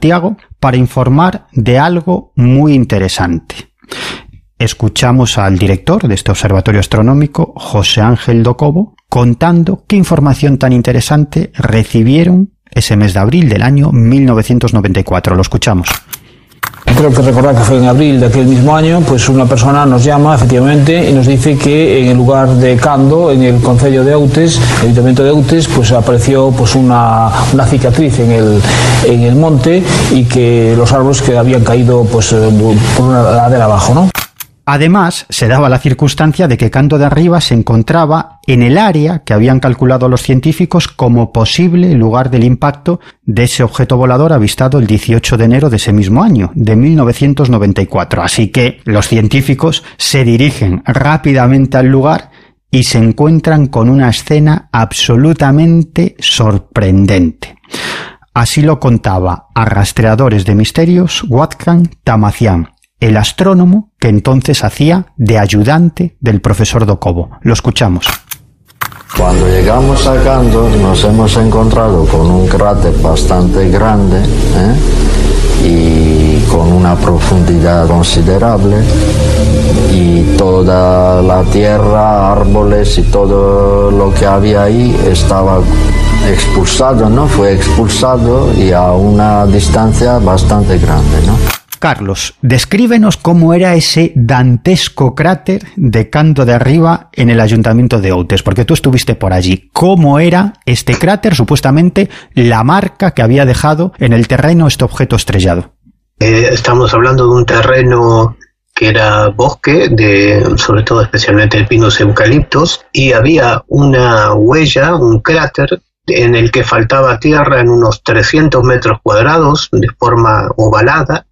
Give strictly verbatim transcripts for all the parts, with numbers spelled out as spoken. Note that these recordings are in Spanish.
Santiago para informar de algo muy interesante. Escuchamos al director de este observatorio astronómico, José Ángel do Cobo, contando qué información tan interesante recibieron ese mes de abril del año mil novecientos noventa y cuatro. Lo escuchamos. Creo que recordar que fue en abril de aquel mismo año, pues una persona nos llama efectivamente y nos dice que en el lugar de Cando, en el concello de Outes, el ayuntamiento de Outes, pues apareció pues una, una cicatriz en el, en el monte y que los árboles que habían caído pues por una ladera abajo, ¿no? Además, se daba la circunstancia de que Cando de Arriba se encontraba en el área que habían calculado los científicos como posible lugar del impacto de ese objeto volador avistado el dieciocho de enero de ese mismo año, de mil novecientos noventa y cuatro. Así que los científicos se dirigen rápidamente al lugar y se encuentran con una escena absolutamente sorprendente. Así lo contaba a Rastreadores de Misterios Watkam Tamacián, el astrónomo que entonces hacía de ayudante del profesor do Cobo. Lo escuchamos. Cuando llegamos a Cando nos hemos encontrado con un cráter bastante grande, ¿eh? y con una profundidad considerable, y toda la tierra, árboles y todo lo que había ahí estaba expulsado, ¿no? Fue expulsado y a una distancia bastante grande, ¿no? Carlos, descríbenos cómo era ese dantesco cráter de Cando de Arriba en el ayuntamiento de Outes, porque tú estuviste por allí. ¿Cómo era este cráter, supuestamente la marca que había dejado en el terreno este objeto estrellado? Eh, estamos hablando de un terreno que era bosque, de, sobre todo especialmente de pinos y eucaliptos, y había una huella, un cráter, en el que faltaba tierra en unos trescientos metros cuadrados, de forma ovalada,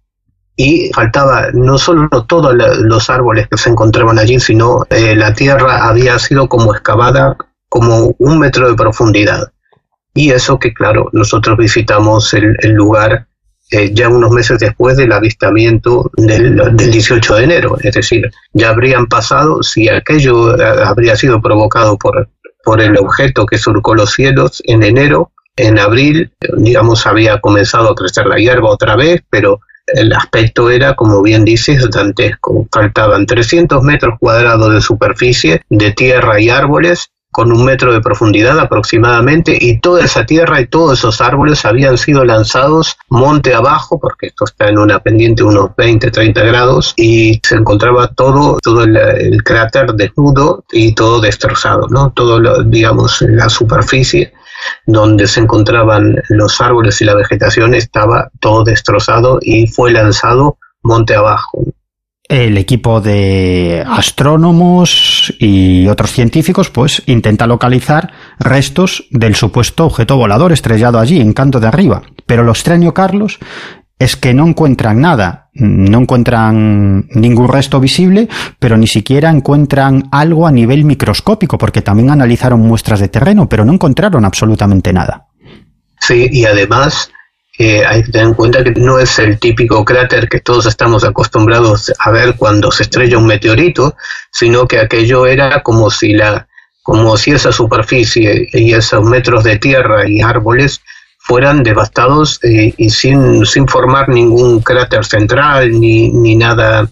y faltaba no solo todos los árboles que se encontraban allí, sino eh, la tierra había sido como excavada como un metro de profundidad. Y eso que, claro, nosotros visitamos el, el lugar eh, ya unos meses después del avistamiento del, del dieciocho de enero, es decir, ya habrían pasado, si aquello habría sido provocado por, por el objeto que surcó los cielos en enero, en abril, digamos, había comenzado a crecer la hierba otra vez, pero el aspecto era, como bien dices, dantesco. Faltaban trescientos metros cuadrados de superficie de tierra y árboles, con un metro de profundidad aproximadamente, y toda esa tierra y todos esos árboles habían sido lanzados monte abajo, porque esto está en una pendiente de unos veinte a treinta grados, y se encontraba todo, todo el, el cráter desnudo y todo destrozado, ¿no? Todo, lo, digamos, la superficie donde se encontraban los árboles y la vegetación estaba todo destrozado y fue lanzado monte abajo. El equipo de astrónomos y otros científicos pues intenta localizar restos del supuesto objeto volador estrellado allí en Cando de Arriba, pero lo extraño, Carlos, es que no encuentran nada, no encuentran ningún resto visible, pero ni siquiera encuentran algo a nivel microscópico, porque también analizaron muestras de terreno, pero no encontraron absolutamente nada. Sí, y además eh, hay que tener en cuenta que no es el típico cráter que todos estamos acostumbrados a ver cuando se estrella un meteorito, sino que aquello era como si la, como si esa superficie y esos metros de tierra y árboles fueran devastados eh, y sin, sin formar ningún cráter central ni, ni nada.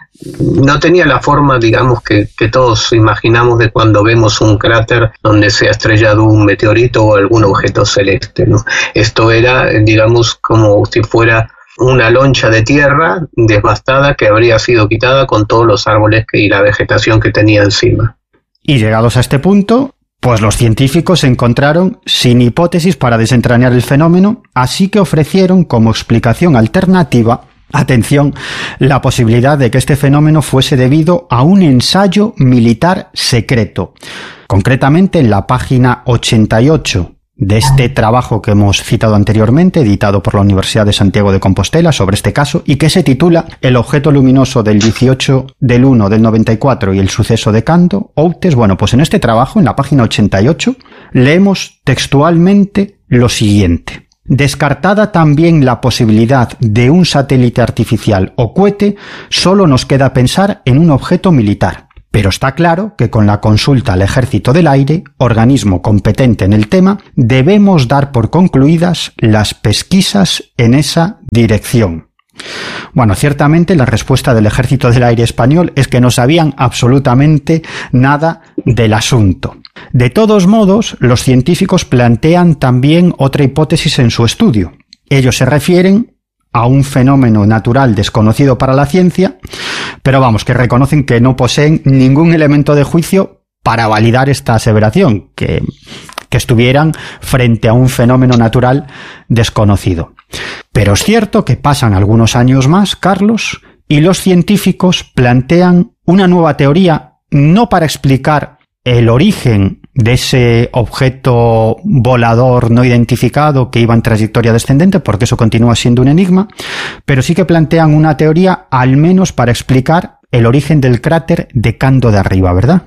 No tenía la forma, digamos, que, que todos imaginamos de cuando vemos un cráter donde se ha estrellado un meteorito o algún objeto celeste, ¿no? Esto era, digamos, como si fuera una loncha de tierra devastada que habría sido quitada con todos los árboles que, y la vegetación que tenía encima. Y llegados a este punto, pues los científicos se encontraron sin hipótesis para desentrañar el fenómeno, así que ofrecieron como explicación alternativa, atención, la posibilidad de que este fenómeno fuese debido a un ensayo militar secreto. Concretamente, en la página ochenta y ocho de este trabajo que hemos citado anteriormente, editado por la Universidad de Santiago de Compostela sobre este caso, y que se titula El objeto luminoso del dieciocho del uno del noventa y cuatro y el suceso de Cando, Outes. Bueno, pues en este trabajo, en la página ochenta y ocho, leemos textualmente lo siguiente. Descartada también la posibilidad de un satélite artificial o cohete, solo nos queda pensar en un objeto militar. Pero está claro que con la consulta al Ejército del Aire, organismo competente en el tema, debemos dar por concluidas las pesquisas en esa dirección. Bueno, ciertamente la respuesta del Ejército del Aire español es que no sabían absolutamente nada del asunto. De todos modos, los científicos plantean también otra hipótesis en su estudio. Ellos se refieren a un fenómeno natural desconocido para la ciencia, pero vamos, que reconocen que no poseen ningún elemento de juicio para validar esta aseveración, que, que estuvieran frente a un fenómeno natural desconocido. Pero es cierto que pasan algunos años más, Carlos, y los científicos plantean una nueva teoría, no para explicar el origen de ese objeto volador no identificado que iba en trayectoria descendente, porque eso continúa siendo un enigma, pero sí que plantean una teoría al menos para explicar el origen del cráter de Cando de Arriba, ¿verdad?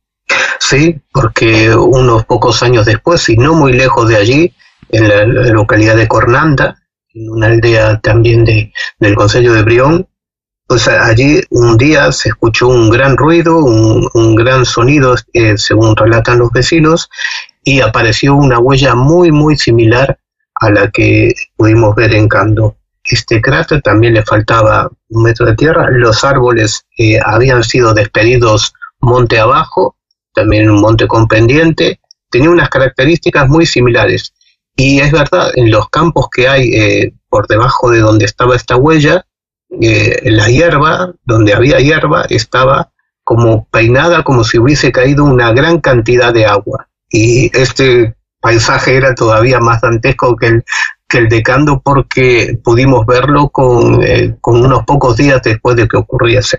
Sí, porque unos pocos años después, y no muy lejos de allí, en la, la localidad de Cornanda, en una aldea también de, del concello de Brión, pues allí un día se escuchó un gran ruido, un, un gran sonido, eh, según relatan los vecinos, y apareció una huella muy, muy similar a la que pudimos ver en Cando. Este cráter también le faltaba un metro de tierra, los árboles eh, habían sido despedidos monte abajo, también un monte con pendiente, tenía unas características muy similares. Y es verdad, en los campos que hay eh, por debajo de donde estaba esta huella, eh, la hierba, donde había hierba, estaba como peinada, como si hubiese caído una gran cantidad de agua. Y este paisaje era todavía más dantesco que el, que el de Cando, porque pudimos verlo con, eh, con unos pocos días después de que ocurriese.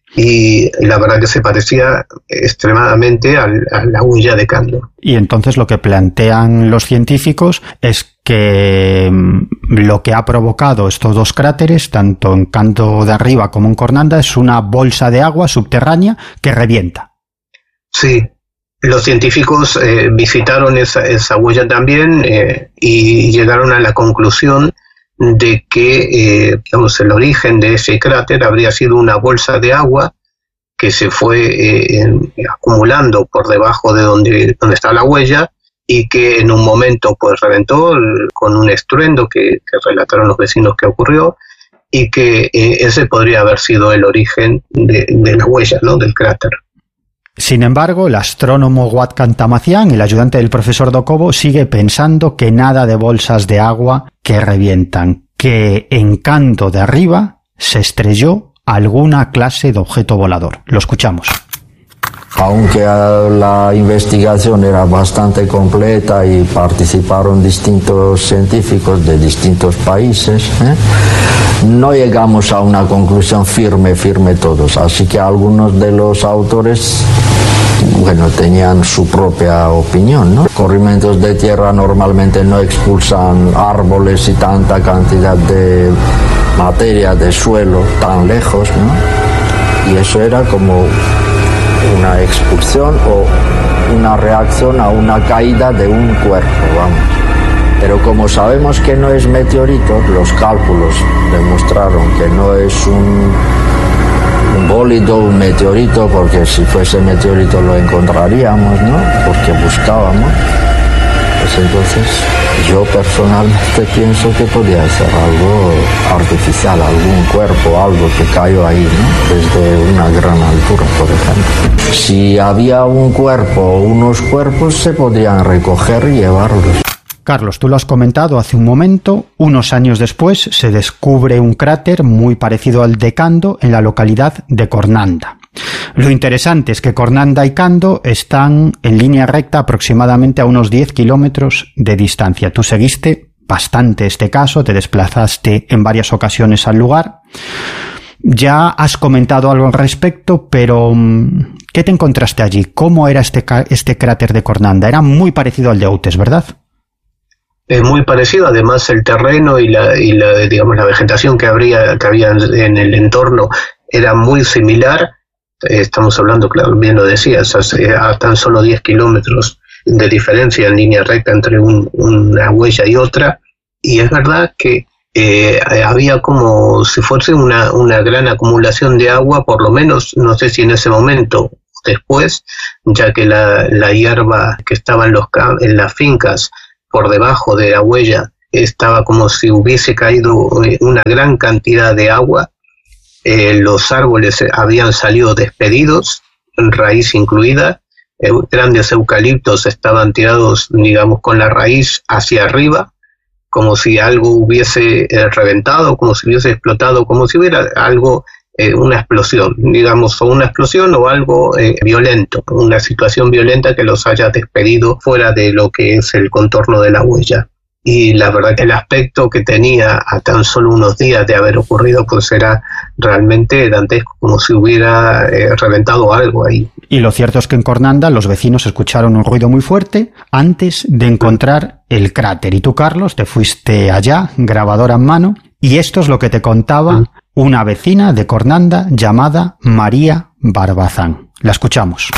Y la verdad que se parecía extremadamente a, a la huella de Cando. Y entonces lo que plantean los científicos es que lo que ha provocado estos dos cráteres, tanto en Cando de Arriba como en Cornanda, es una bolsa de agua subterránea que revienta. Sí, los científicos eh, visitaron esa, esa huella también eh, y llegaron a la conclusión de que eh, digamos, el origen de ese cráter habría sido una bolsa de agua que se fue eh, en, acumulando por debajo de donde, donde está la huella, y que en un momento pues reventó con un estruendo que, que relataron los vecinos que ocurrió, y que eh, ese podría haber sido el origen de, de la huella, ¿no?, del cráter. Sin embargo, el astrónomo Wat Cantamacián, el ayudante del profesor Docobo, sigue pensando que nada de bolsas de agua que revientan, que en Cando de Arriba se estrelló alguna clase de objeto volador. Lo escuchamos. Aunque la investigación era bastante completa y participaron distintos científicos de distintos países, ¿eh? no llegamos a una conclusión firme, firme todos. Así que algunos de los autores, bueno, tenían su propia opinión, ¿no? Corrimientos de tierra normalmente no expulsan árboles y tanta cantidad de materia de suelo tan lejos, ¿no? Y eso era como una expulsión o una reacción a una caída de un cuerpo, vamos. Pero como sabemos que no es meteorito, los cálculos demostraron que no es un, un bólido, un meteorito, porque si fuese meteorito lo encontraríamos, ¿no? Porque buscábamos. Pues entonces yo personalmente pienso que podía ser algo artificial, algún cuerpo, algo que cayó ahí, ¿no?, desde una gran altura, por ejemplo. Si había un cuerpo o unos cuerpos, se podrían recoger y llevarlos. Carlos, tú lo has comentado hace un momento, unos años después se descubre un cráter muy parecido al de Cando en la localidad de Cornanda. Lo interesante es que Cornanda y Cando están en línea recta aproximadamente a unos diez kilómetros de distancia. Tú seguiste bastante este caso, te desplazaste en varias ocasiones al lugar. Ya has comentado algo al respecto, pero ¿qué te encontraste allí? ¿Cómo era este, este cráter de Cornanda? Era muy parecido al de Outes, ¿verdad? Es muy parecido, además el terreno y la, y la digamos la vegetación que habría que había en el entorno era muy similar. Estamos hablando, claro, bien lo decías, a tan solo diez kilómetros de diferencia en línea recta entre un, una huella y otra, y es verdad que eh, había como si fuese una, una gran acumulación de agua, por lo menos, no sé si en ese momento, después, ya que la, la hierba que estaba en, los, en las fincas por debajo de la huella estaba como si hubiese caído una gran cantidad de agua. Eh, los árboles habían salido despedidos, raíz incluida, eh, grandes eucaliptos estaban tirados, digamos, con la raíz hacia arriba, como si algo hubiese eh, reventado, como si hubiese explotado, como si hubiera algo, eh, una explosión, digamos, o una explosión o algo eh, violento, una situación violenta que los haya despedido fuera de lo que es el contorno de la huella. Y la verdad que el aspecto que tenía a tan solo unos días de haber ocurrido pues era realmente dantesco, como si hubiera eh, reventado algo ahí. Y lo cierto es que en Cornanda los vecinos escucharon un ruido muy fuerte antes de encontrar el cráter. Y tú, Carlos, te fuiste allá, grabadora en mano, y esto es lo que te contaba una vecina de Cornanda llamada María Barbazán. La escuchamos.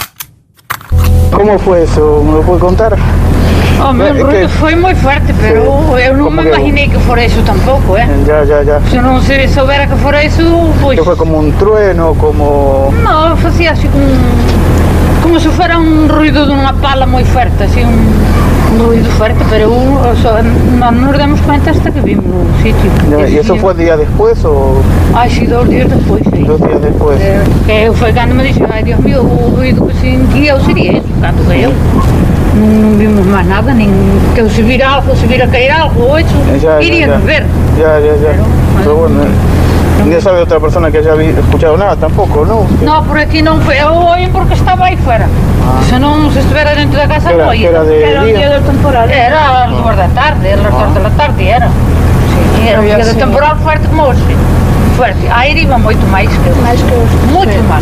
¿Cómo fue eso? ¿Me lo puede contar? Home, o ruido foi moi forte, pero sí. Eu non me imaginei que fora iso tampouco, eh? Ya, ya, ya. Se non se soubera que fora iso, pois... Que foi como un trueno, como... Non, facía así como... Como se fora un ruido dunha pala moi forte, así un... un ruido fuerte, pero o sea, no nos damos cuenta hasta que vimos o sitio. ¿Y eso fue día después o...? Ai, sí, dos días despois, sí. Dos días despois. Eh, que foi cando me dixo, ai, Dios mío, o ruido que sentía eu sería eso, cando eu. Non, non vimos máis nada, nin que se vira algo, se vira caer algo, ou eso, iríamos ver. Ya, ya, ya. Pero, pero bueno, ninguén sabe outra persona que haya escuchado nada tampoco, ¿no? No, por aquí non foi, eu oín porque estaba aí fuera. Ah. Se non se estivera dentro da casa, non oín. Era de era día? Un día del temporal. Era as dúas da tarde, era as dúas da tarde, era. Sí, era un día del temporal fuerte como hoxe. Fuerte. Aire iba moito máis que máis que moito máis.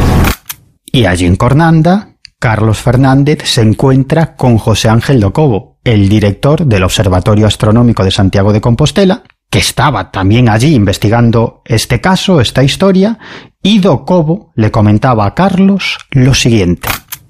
Y allí en Cornanda, Carlos Fernández se encuentra con José Ángel do Cobo, el director del Observatorio Astronómico de Santiago de Compostela, que estaba también allí investigando este caso, esta historia, y do Cobo le comentaba a Carlos lo siguiente.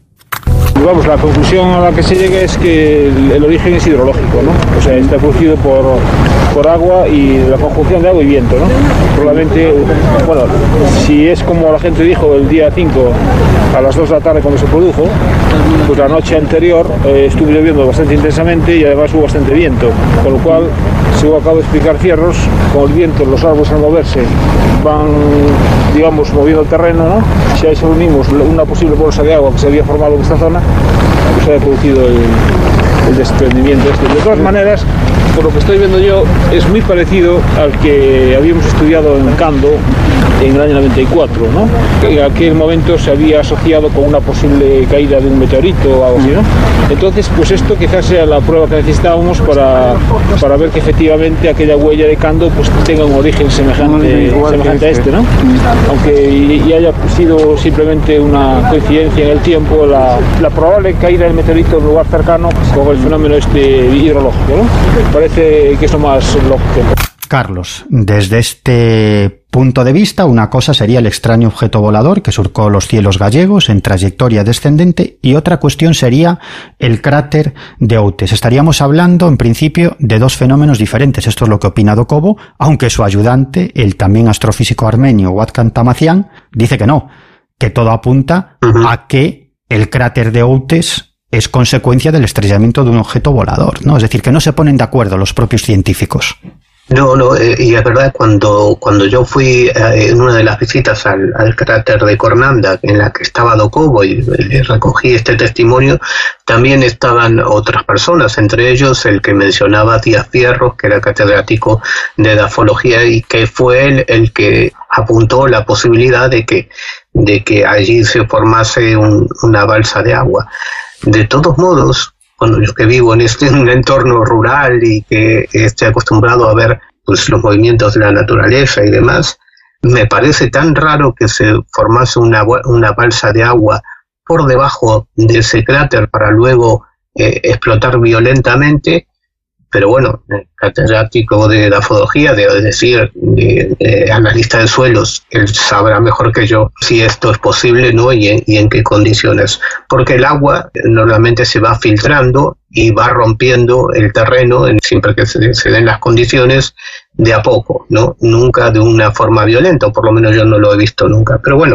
Vamos, la conclusión a la que se llega es que el, el origen es hidrológico, ¿no? O sea, está producido por, por agua y la conjunción de agua y viento, ¿no? Probablemente, bueno, si es como la gente dijo el día cinco a las dos de la tarde cuando se produjo, pues la noche anterior eh, estuvo lloviendo bastante intensamente y además hubo bastante viento, con lo cual, según acabo de explicar Fierros, con el viento los árboles al moverse van, digamos, moviendo el terreno, ¿no? Si a eso unimos una posible bolsa de agua que se había formado en esta zona, pues se ha producido el, el desprendimiento este. De todas maneras, por lo que estoy viendo yo, es muy parecido al que habíamos estudiado en Cando en el año noventa y cuatro, ¿no? En aquel momento se había asociado con una posible caída de un meteorito o algo así, ¿no? Entonces, pues esto quizás sea la prueba que necesitábamos para, para ver que efectivamente aquella huella de Cando pues tenga un origen semejante, semejante a este, ¿no? Aunque y haya sido simplemente una coincidencia en el tiempo, la, la probable caída del meteorito en un lugar cercano con el fenómeno este hidrológico, ¿no? Parece que es lo más lógico. Carlos, desde este punto de vista, una cosa sería el extraño objeto volador que surcó los cielos gallegos en trayectoria descendente y otra cuestión sería el cráter de Outes. Estaríamos hablando, en principio, de dos fenómenos diferentes. Esto es lo que opina do Cobo, aunque su ayudante, el también astrofísico armenio Watkhan Tamazian, dice que no, que todo apunta uh-huh. a que el cráter de Outes es consecuencia del estrellamiento de un objeto volador, ¿no? Es decir, que no se ponen de acuerdo los propios científicos. No, no, eh, y es verdad, cuando cuando yo fui eh, en una de las visitas al, al cráter de Cornanda, en la que estaba do Cobo y eh, recogí este testimonio, también estaban otras personas, entre ellos el que mencionaba Díaz Fierros, que era catedrático de edafología y que fue él el que apuntó la posibilidad de que, de que allí se formase un, una balsa de agua. De todos modos, bueno, yo que vivo en este un entorno rural y que estoy acostumbrado a ver pues, los movimientos de la naturaleza y demás, me parece tan raro que se formase una, una balsa de agua por debajo de ese cráter para luego eh, explotar violentamente. Pero bueno, el catedrático de edafología, de, es decir, de, de analista de suelos, él sabrá mejor que yo si esto es posible, ¿no? Y en, y en qué condiciones. Porque el agua normalmente se va filtrando y va rompiendo el terreno, en, siempre que se, se den las condiciones, de a poco, ¿no? Nunca de una forma violenta, o por lo menos yo no lo he visto nunca. Pero bueno,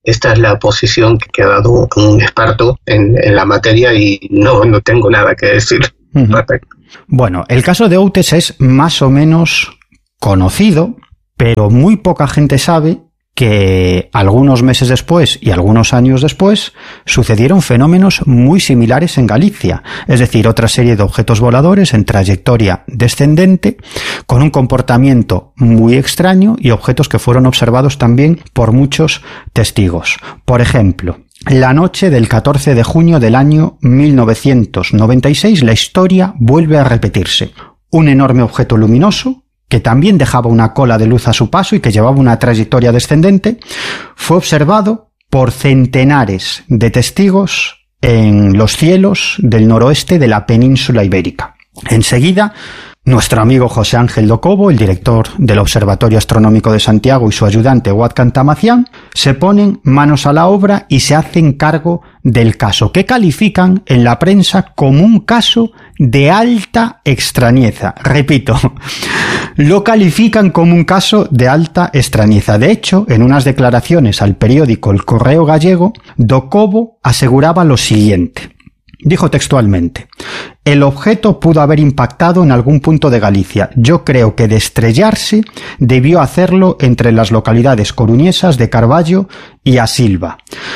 esta es la posición que ha dado un experto en, en la materia y no, no tengo nada que decir. Uh-huh. Perfecto. Bueno, el caso de Outes es más o menos conocido, pero muy poca gente sabe que algunos meses después y algunos años después sucedieron fenómenos muy similares en Galicia, es decir, otra serie de objetos voladores en trayectoria descendente con un comportamiento muy extraño y objetos que fueron observados también por muchos testigos. Por ejemplo, la noche del catorce de junio del año mil novecientos noventa y seis, la historia vuelve a repetirse. Un enorme objeto luminoso, que también dejaba una cola de luz a su paso y que llevaba una trayectoria descendente, fue observado por centenares de testigos en los cielos del noroeste de la península ibérica. Enseguida, nuestro amigo José Ángel do Cobo, el director del Observatorio Astronómico de Santiago, y su ayudante Wat Cantamacián se ponen manos a la obra y se hacen cargo del caso, que califican en la prensa como un caso de alta extrañeza. Repito, lo califican como un caso de alta extrañeza. De hecho, en unas declaraciones al periódico El Correo Gallego, do Cobo aseguraba lo siguiente. Dijo textualmente: el objeto pudo haber impactado en algún punto de Galicia. Yo creo que de estrellarse debió hacerlo entre las localidades coruñesas de Carballo y A Silva.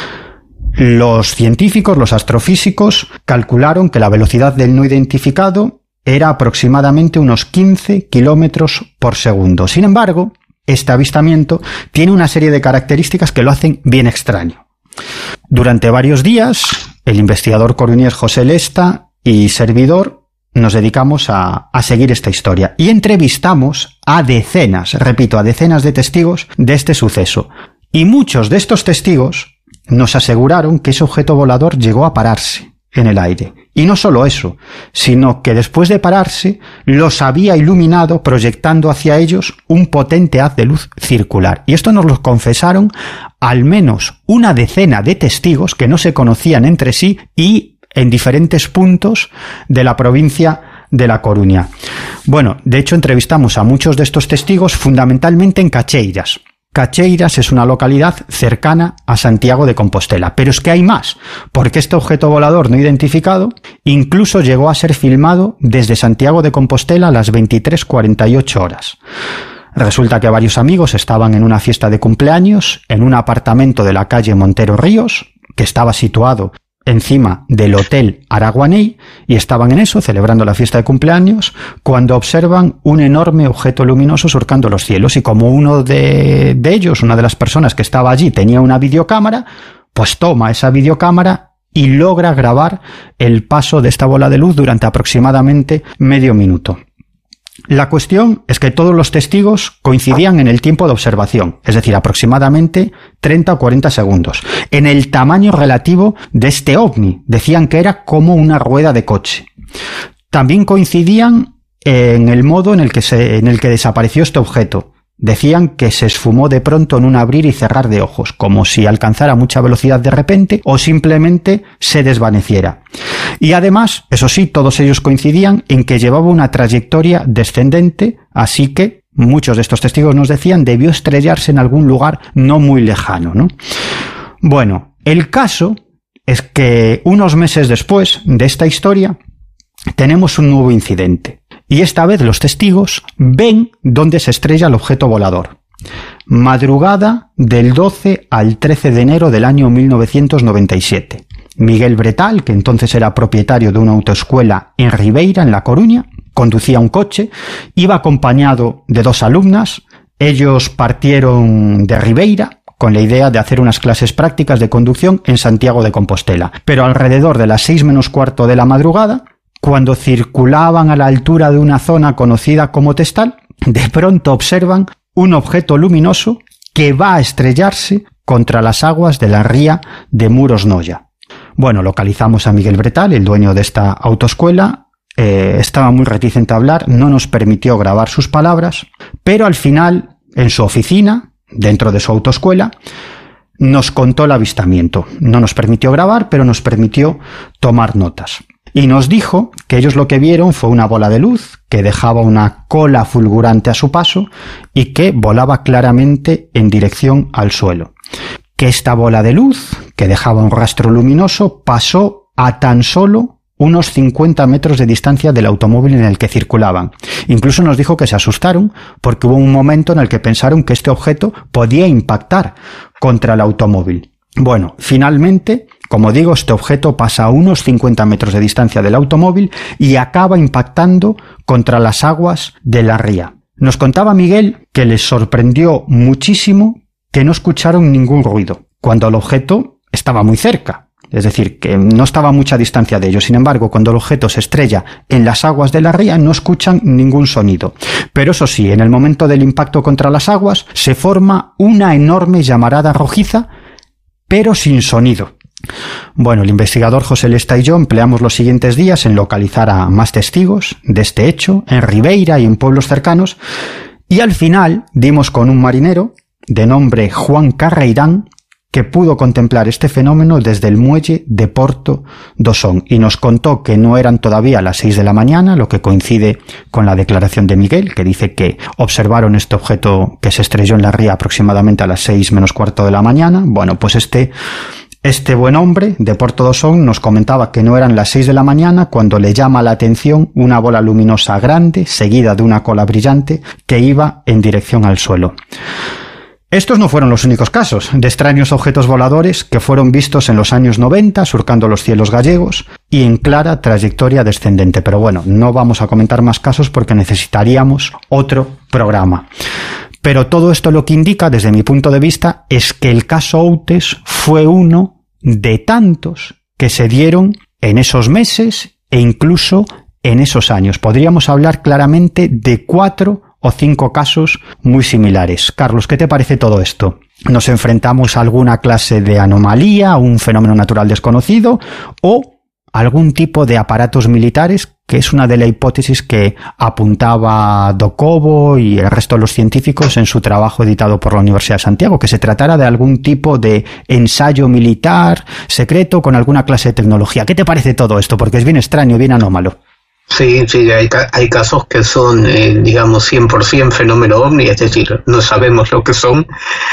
Los científicos, los astrofísicos, calcularon que la velocidad del no identificado era aproximadamente unos quince kilómetros por segundo. Sin embargo, este avistamiento tiene una serie de características que lo hacen bien extraño. Durante varios días, el investigador coruñés José Lesta y servidor nos dedicamos a, a seguir esta historia y entrevistamos a decenas, repito, a decenas de testigos de este suceso. Y muchos de estos testigos nos aseguraron que ese objeto volador llegó a pararse en el aire. Y no solo eso, sino que después de pararse los había iluminado proyectando hacia ellos un potente haz de luz circular. Y esto nos lo confesaron al menos una decena de testigos que no se conocían entre sí y en diferentes puntos de la provincia de La Coruña. Bueno, de hecho entrevistamos a muchos de estos testigos fundamentalmente en Cacheiras. Cacheiras es una localidad cercana a Santiago de Compostela, pero es que hay más, porque este objeto volador no identificado incluso llegó a ser filmado desde Santiago de Compostela a las veintitrés cuarenta y ocho horas. Resulta que varios amigos estaban en una fiesta de cumpleaños en un apartamento de la calle Montero Ríos, que estaba situado encima del Hotel Araguaney, y estaban en eso, celebrando la fiesta de cumpleaños, cuando observan un enorme objeto luminoso surcando los cielos, y como uno de, de ellos, una de las personas que estaba allí, tenía una videocámara, pues toma esa videocámara y logra grabar el paso de esta bola de luz durante aproximadamente medio minuto. La cuestión es que todos los testigos coincidían en el tiempo de observación, es decir, aproximadamente treinta o cuarenta segundos. En el tamaño relativo de este ovni, decían que era como una rueda de coche. También coincidían en el modo en el que se, en el que desapareció este objeto. Decían que se esfumó de pronto en un abrir y cerrar de ojos, como si alcanzara mucha velocidad de repente o simplemente se desvaneciera. Y además, eso sí, todos ellos coincidían en que llevaba una trayectoria descendente, así que muchos de estos testigos nos decían debió estrellarse en algún lugar no muy lejano, ¿no? Bueno, el caso es que unos meses después de esta historia tenemos un nuevo incidente. Y esta vez los testigos ven dónde se estrella el objeto volador. Madrugada del doce al trece de enero del año mil novecientos noventa y siete. Miguel Bretal, que entonces era propietario de una autoescuela en Ribeira, en La Coruña, conducía un coche, iba acompañado de dos alumnas. Ellos partieron de Ribeira con la idea de hacer unas clases prácticas de conducción en Santiago de Compostela. Pero alrededor de las seis menos cuarto de la madrugada, cuando circulaban a la altura de una zona conocida como Testal, de pronto observan un objeto luminoso que va a estrellarse contra las aguas de la ría de Muros Noya. Bueno, localizamos a Miguel Bretal, el dueño de esta autoescuela. Eh, estaba muy reticente a hablar, no nos permitió grabar sus palabras, pero al final, en su oficina, dentro de su autoescuela, nos contó el avistamiento. No nos permitió grabar, pero nos permitió tomar notas. Y nos dijo que ellos lo que vieron fue una bola de luz que dejaba una cola fulgurante a su paso y que volaba claramente en dirección al suelo. que esta bola de luz, que dejaba un rastro luminoso, pasó a tan solo unos cincuenta metros de distancia del automóvil en el que circulaban. Incluso nos dijo que se asustaron porque hubo un momento en el que pensaron que este objeto podía impactar contra el automóvil. Bueno, finalmente, como digo, este objeto pasa a unos cincuenta metros de distancia del automóvil y acaba impactando contra las aguas de la ría. Nos contaba Miguel que les sorprendió muchísimo que no escucharon ningún ruido, cuando el objeto estaba muy cerca. Es decir, que no estaba a mucha distancia de ellos. Sin embargo, cuando el objeto se estrella en las aguas de la ría, no escuchan ningún sonido. Pero eso sí, en el momento del impacto contra las aguas, se forma una enorme llamarada rojiza, pero sin sonido. Bueno, el investigador José Lesta y yo empleamos los siguientes días en localizar a más testigos de este hecho, en Ribeira y en pueblos cercanos, y al final dimos con un marinero de nombre Juan Carreirán, que pudo contemplar este fenómeno desde el muelle de Porto do Son, y nos contó que no eran todavía las seis de la mañana, lo que coincide con la declaración de Miguel, que dice que observaron este objeto que se estrelló en la ría aproximadamente a las seis menos cuarto de la mañana. Bueno, pues este, este buen hombre de Porto do Son nos comentaba que no eran las seis de la mañana cuando le llama la atención una bola luminosa grande, seguida de una cola brillante, que iba en dirección al suelo. Estos no fueron los únicos casos de extraños objetos voladores que fueron vistos en los años noventa surcando los cielos gallegos y en clara trayectoria descendente. Pero bueno, no vamos a comentar más casos porque necesitaríamos otro programa. Pero todo esto lo que indica, desde mi punto de vista, es que el caso Outes fue uno de tantos que se dieron en esos meses e incluso en esos años. Podríamos hablar claramente de cuatro o cinco casos muy similares. Carlos, ¿qué te parece todo esto? ¿Nos enfrentamos a alguna clase de anomalía, a un fenómeno natural desconocido o algún tipo de aparatos militares, que es una de las hipótesis que apuntaba Docobo y el resto de los científicos en su trabajo editado por la Universidad de Santiago, que se tratara de algún tipo de ensayo militar secreto con alguna clase de tecnología? ¿Qué te parece todo esto? Porque es bien extraño, bien anómalo. Sí, sí, hay, hay casos que son, eh, digamos, cien por ciento fenómeno ovni, es decir, no sabemos lo que son,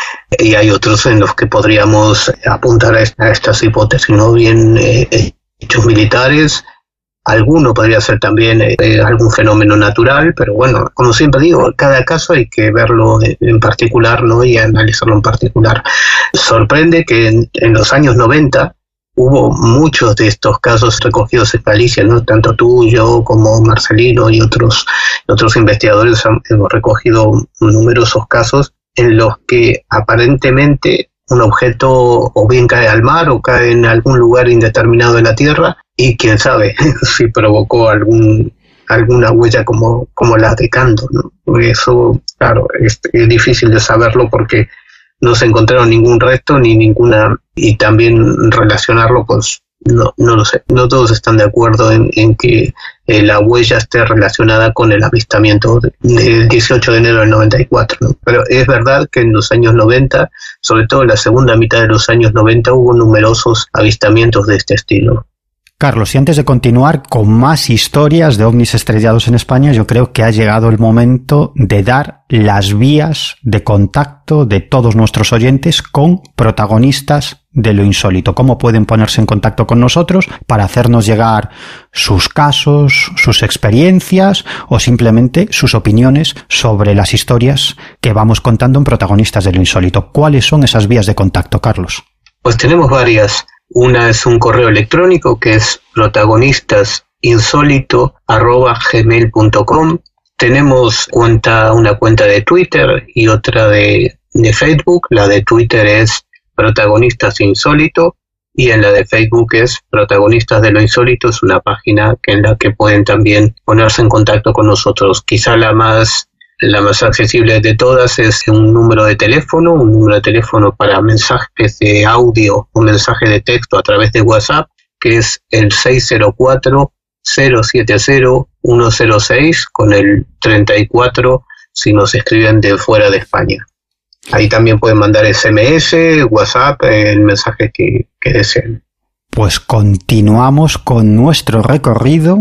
y hay otros en los que podríamos apuntar a, esta, a estas hipótesis, ¿no? Bien eh, hechos militares, alguno podría ser también eh, algún fenómeno natural, pero bueno, como siempre digo, cada caso hay que verlo en particular, ¿no? Y analizarlo en particular. Sorprende que en, en los años noventa, hubo muchos de estos casos recogidos en Galicia, ¿no? Tanto tú, yo, como Marcelino y otros, otros investigadores han, hemos recogido numerosos casos en los que aparentemente un objeto o bien cae al mar o cae en algún lugar indeterminado de la Tierra y quién sabe si provocó algún alguna huella como, como la de Kando, ¿no? Eso, claro, es, es difícil de saberlo porque no se encontraron ningún resto ni ninguna, y también relacionarlo, pues no, no lo sé, no todos están de acuerdo en, en que eh, la huella esté relacionada con el avistamiento de, del dieciocho de enero del noventa y cuatro, ¿no? Pero es verdad que en los años noventa, sobre todo en la segunda mitad de los años noventa, hubo numerosos avistamientos de este estilo. Carlos, y antes de continuar con más historias de ovnis estrellados en España, yo creo que ha llegado el momento de dar las vías de contacto de todos nuestros oyentes con protagonistas de lo insólito. ¿Cómo pueden ponerse en contacto con nosotros para hacernos llegar sus casos, sus experiencias o simplemente sus opiniones sobre las historias que vamos contando en Protagonistas de lo Insólito? ¿Cuáles son esas vías de contacto, Carlos? Pues tenemos varias. Una es un correo electrónico que es protagonistasinsolito arroba gmail punto com. Tenemos cuenta, una cuenta de Twitter y otra de, de Facebook. La de Twitter es Protagonistas Insólito y en la de Facebook es Protagonistas de lo Insólito. Es una página en la que pueden también ponerse en contacto con nosotros. Quizá la más La más accesible de todas es un número de teléfono, un número de teléfono para mensajes de audio o mensaje de texto a través de WhatsApp, que es el seis cero cuatro, cero siete cero, uno cero seis, con el treinta y cuatro si nos escriben de fuera de España. Ahí también pueden mandar S M S, WhatsApp, el mensaje que, que deseen. Pues continuamos con nuestro recorrido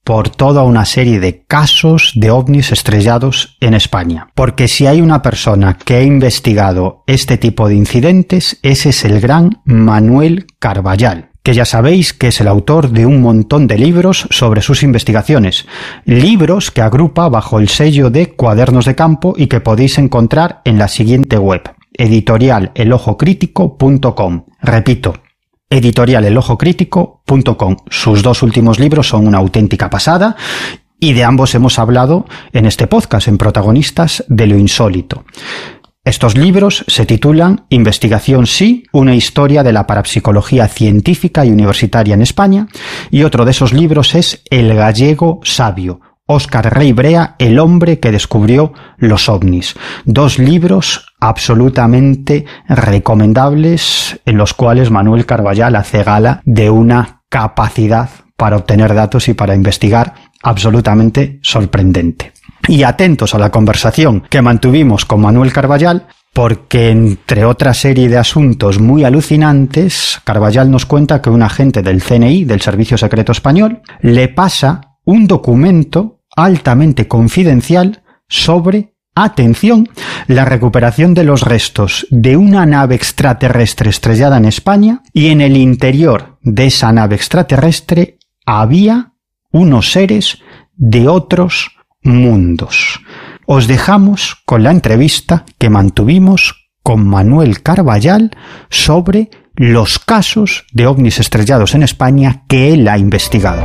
por toda una serie de casos de ovnis estrellados en España. Porque si hay una persona que ha investigado este tipo de incidentes, ese es el gran Manuel Carballal, que ya sabéis que es el autor de un montón de libros sobre sus investigaciones. Libros que agrupa bajo el sello de Cuadernos de Campo y que podéis encontrar en la siguiente web: editorial el ojo crítico punto com. Repito, editorial el ojo crítico punto com. Sus dos últimos libros son una auténtica pasada y de ambos hemos hablado en este podcast, en Protagonistas de lo Insólito. Estos libros se titulan Investigación Sí, una historia de la parapsicología científica y universitaria en España, y otro de esos libros es El gallego sabio, Óscar Rey Brea, el hombre que descubrió los ovnis. Dos libros absolutamente recomendables en los cuales Manuel Carballal hace gala de una capacidad para obtener datos y para investigar absolutamente sorprendente. Y atentos a la conversación que mantuvimos con Manuel Carballal, porque entre otra serie de asuntos muy alucinantes, Carballal nos cuenta que un agente del C N I, del Servicio Secreto Español, le pasa un documento altamente confidencial sobre, atención, la recuperación de los restos de una nave extraterrestre estrellada en España, y en el interior de esa nave extraterrestre había unos seres de otros mundos. Os dejamos con la entrevista que mantuvimos con Manuel Carballal sobre los casos de ovnis estrellados en España que él ha investigado.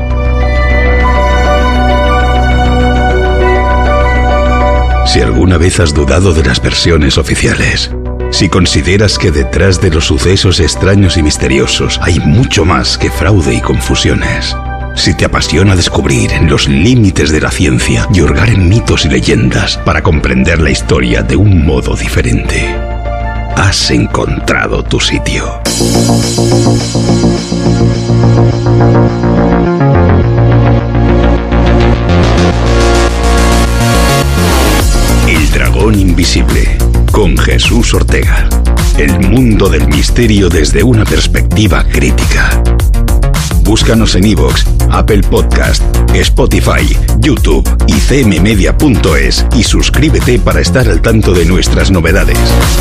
Si alguna vez has dudado de las versiones oficiales, si consideras que detrás de los sucesos extraños y misteriosos hay mucho más que fraude y confusiones, si te apasiona descubrir los límites de la ciencia y hurgar en mitos y leyendas para comprender la historia de un modo diferente, has encontrado tu sitio. El dragón invisible, con Jesús Ortega. El mundo del misterio desde una perspectiva crítica. Búscanos en iVoox, Apple Podcast, Spotify, YouTube y c m media punto es y suscríbete para estar al tanto de nuestras novedades.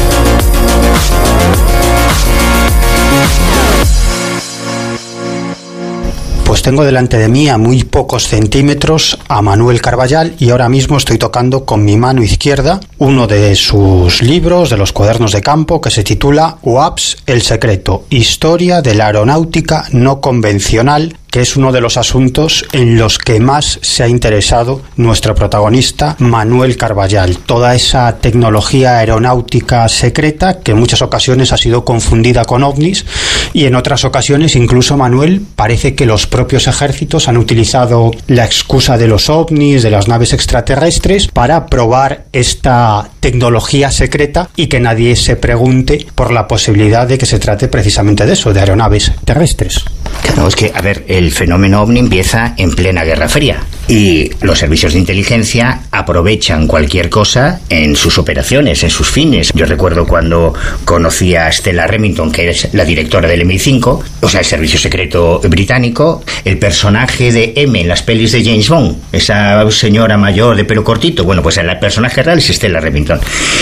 Pues tengo delante de mí a muy pocos centímetros a Manuel Carballal y ahora mismo estoy tocando con mi mano izquierda uno de sus libros, de los Cuadernos de Campo, que se titula U A P S, el secreto, historia de la aeronáutica no convencional, que es uno de los asuntos en los que más se ha interesado nuestro protagonista Manuel Carballal. Toda esa tecnología aeronáutica secreta que en muchas ocasiones ha sido confundida con ovnis y en otras ocasiones incluso, Manuel, parece que los propios ejércitos han utilizado la excusa de los ovnis, de las naves extraterrestres, para probar esta tecnología secreta y que nadie se pregunte por la posibilidad de que se trate precisamente de eso, de aeronaves terrestres. Claro, es que, a ver, el fenómeno ovni empieza en plena Guerra Fría y los servicios de inteligencia aprovechan cualquier cosa en sus operaciones, en sus fines. Yo recuerdo cuando conocí a Stella Remington, que es la directora del M I cinco, o sea, el servicio secreto británico, el personaje de M en las pelis de James Bond, esa señora mayor de pelo cortito, bueno, pues el personaje real es Stella Remington.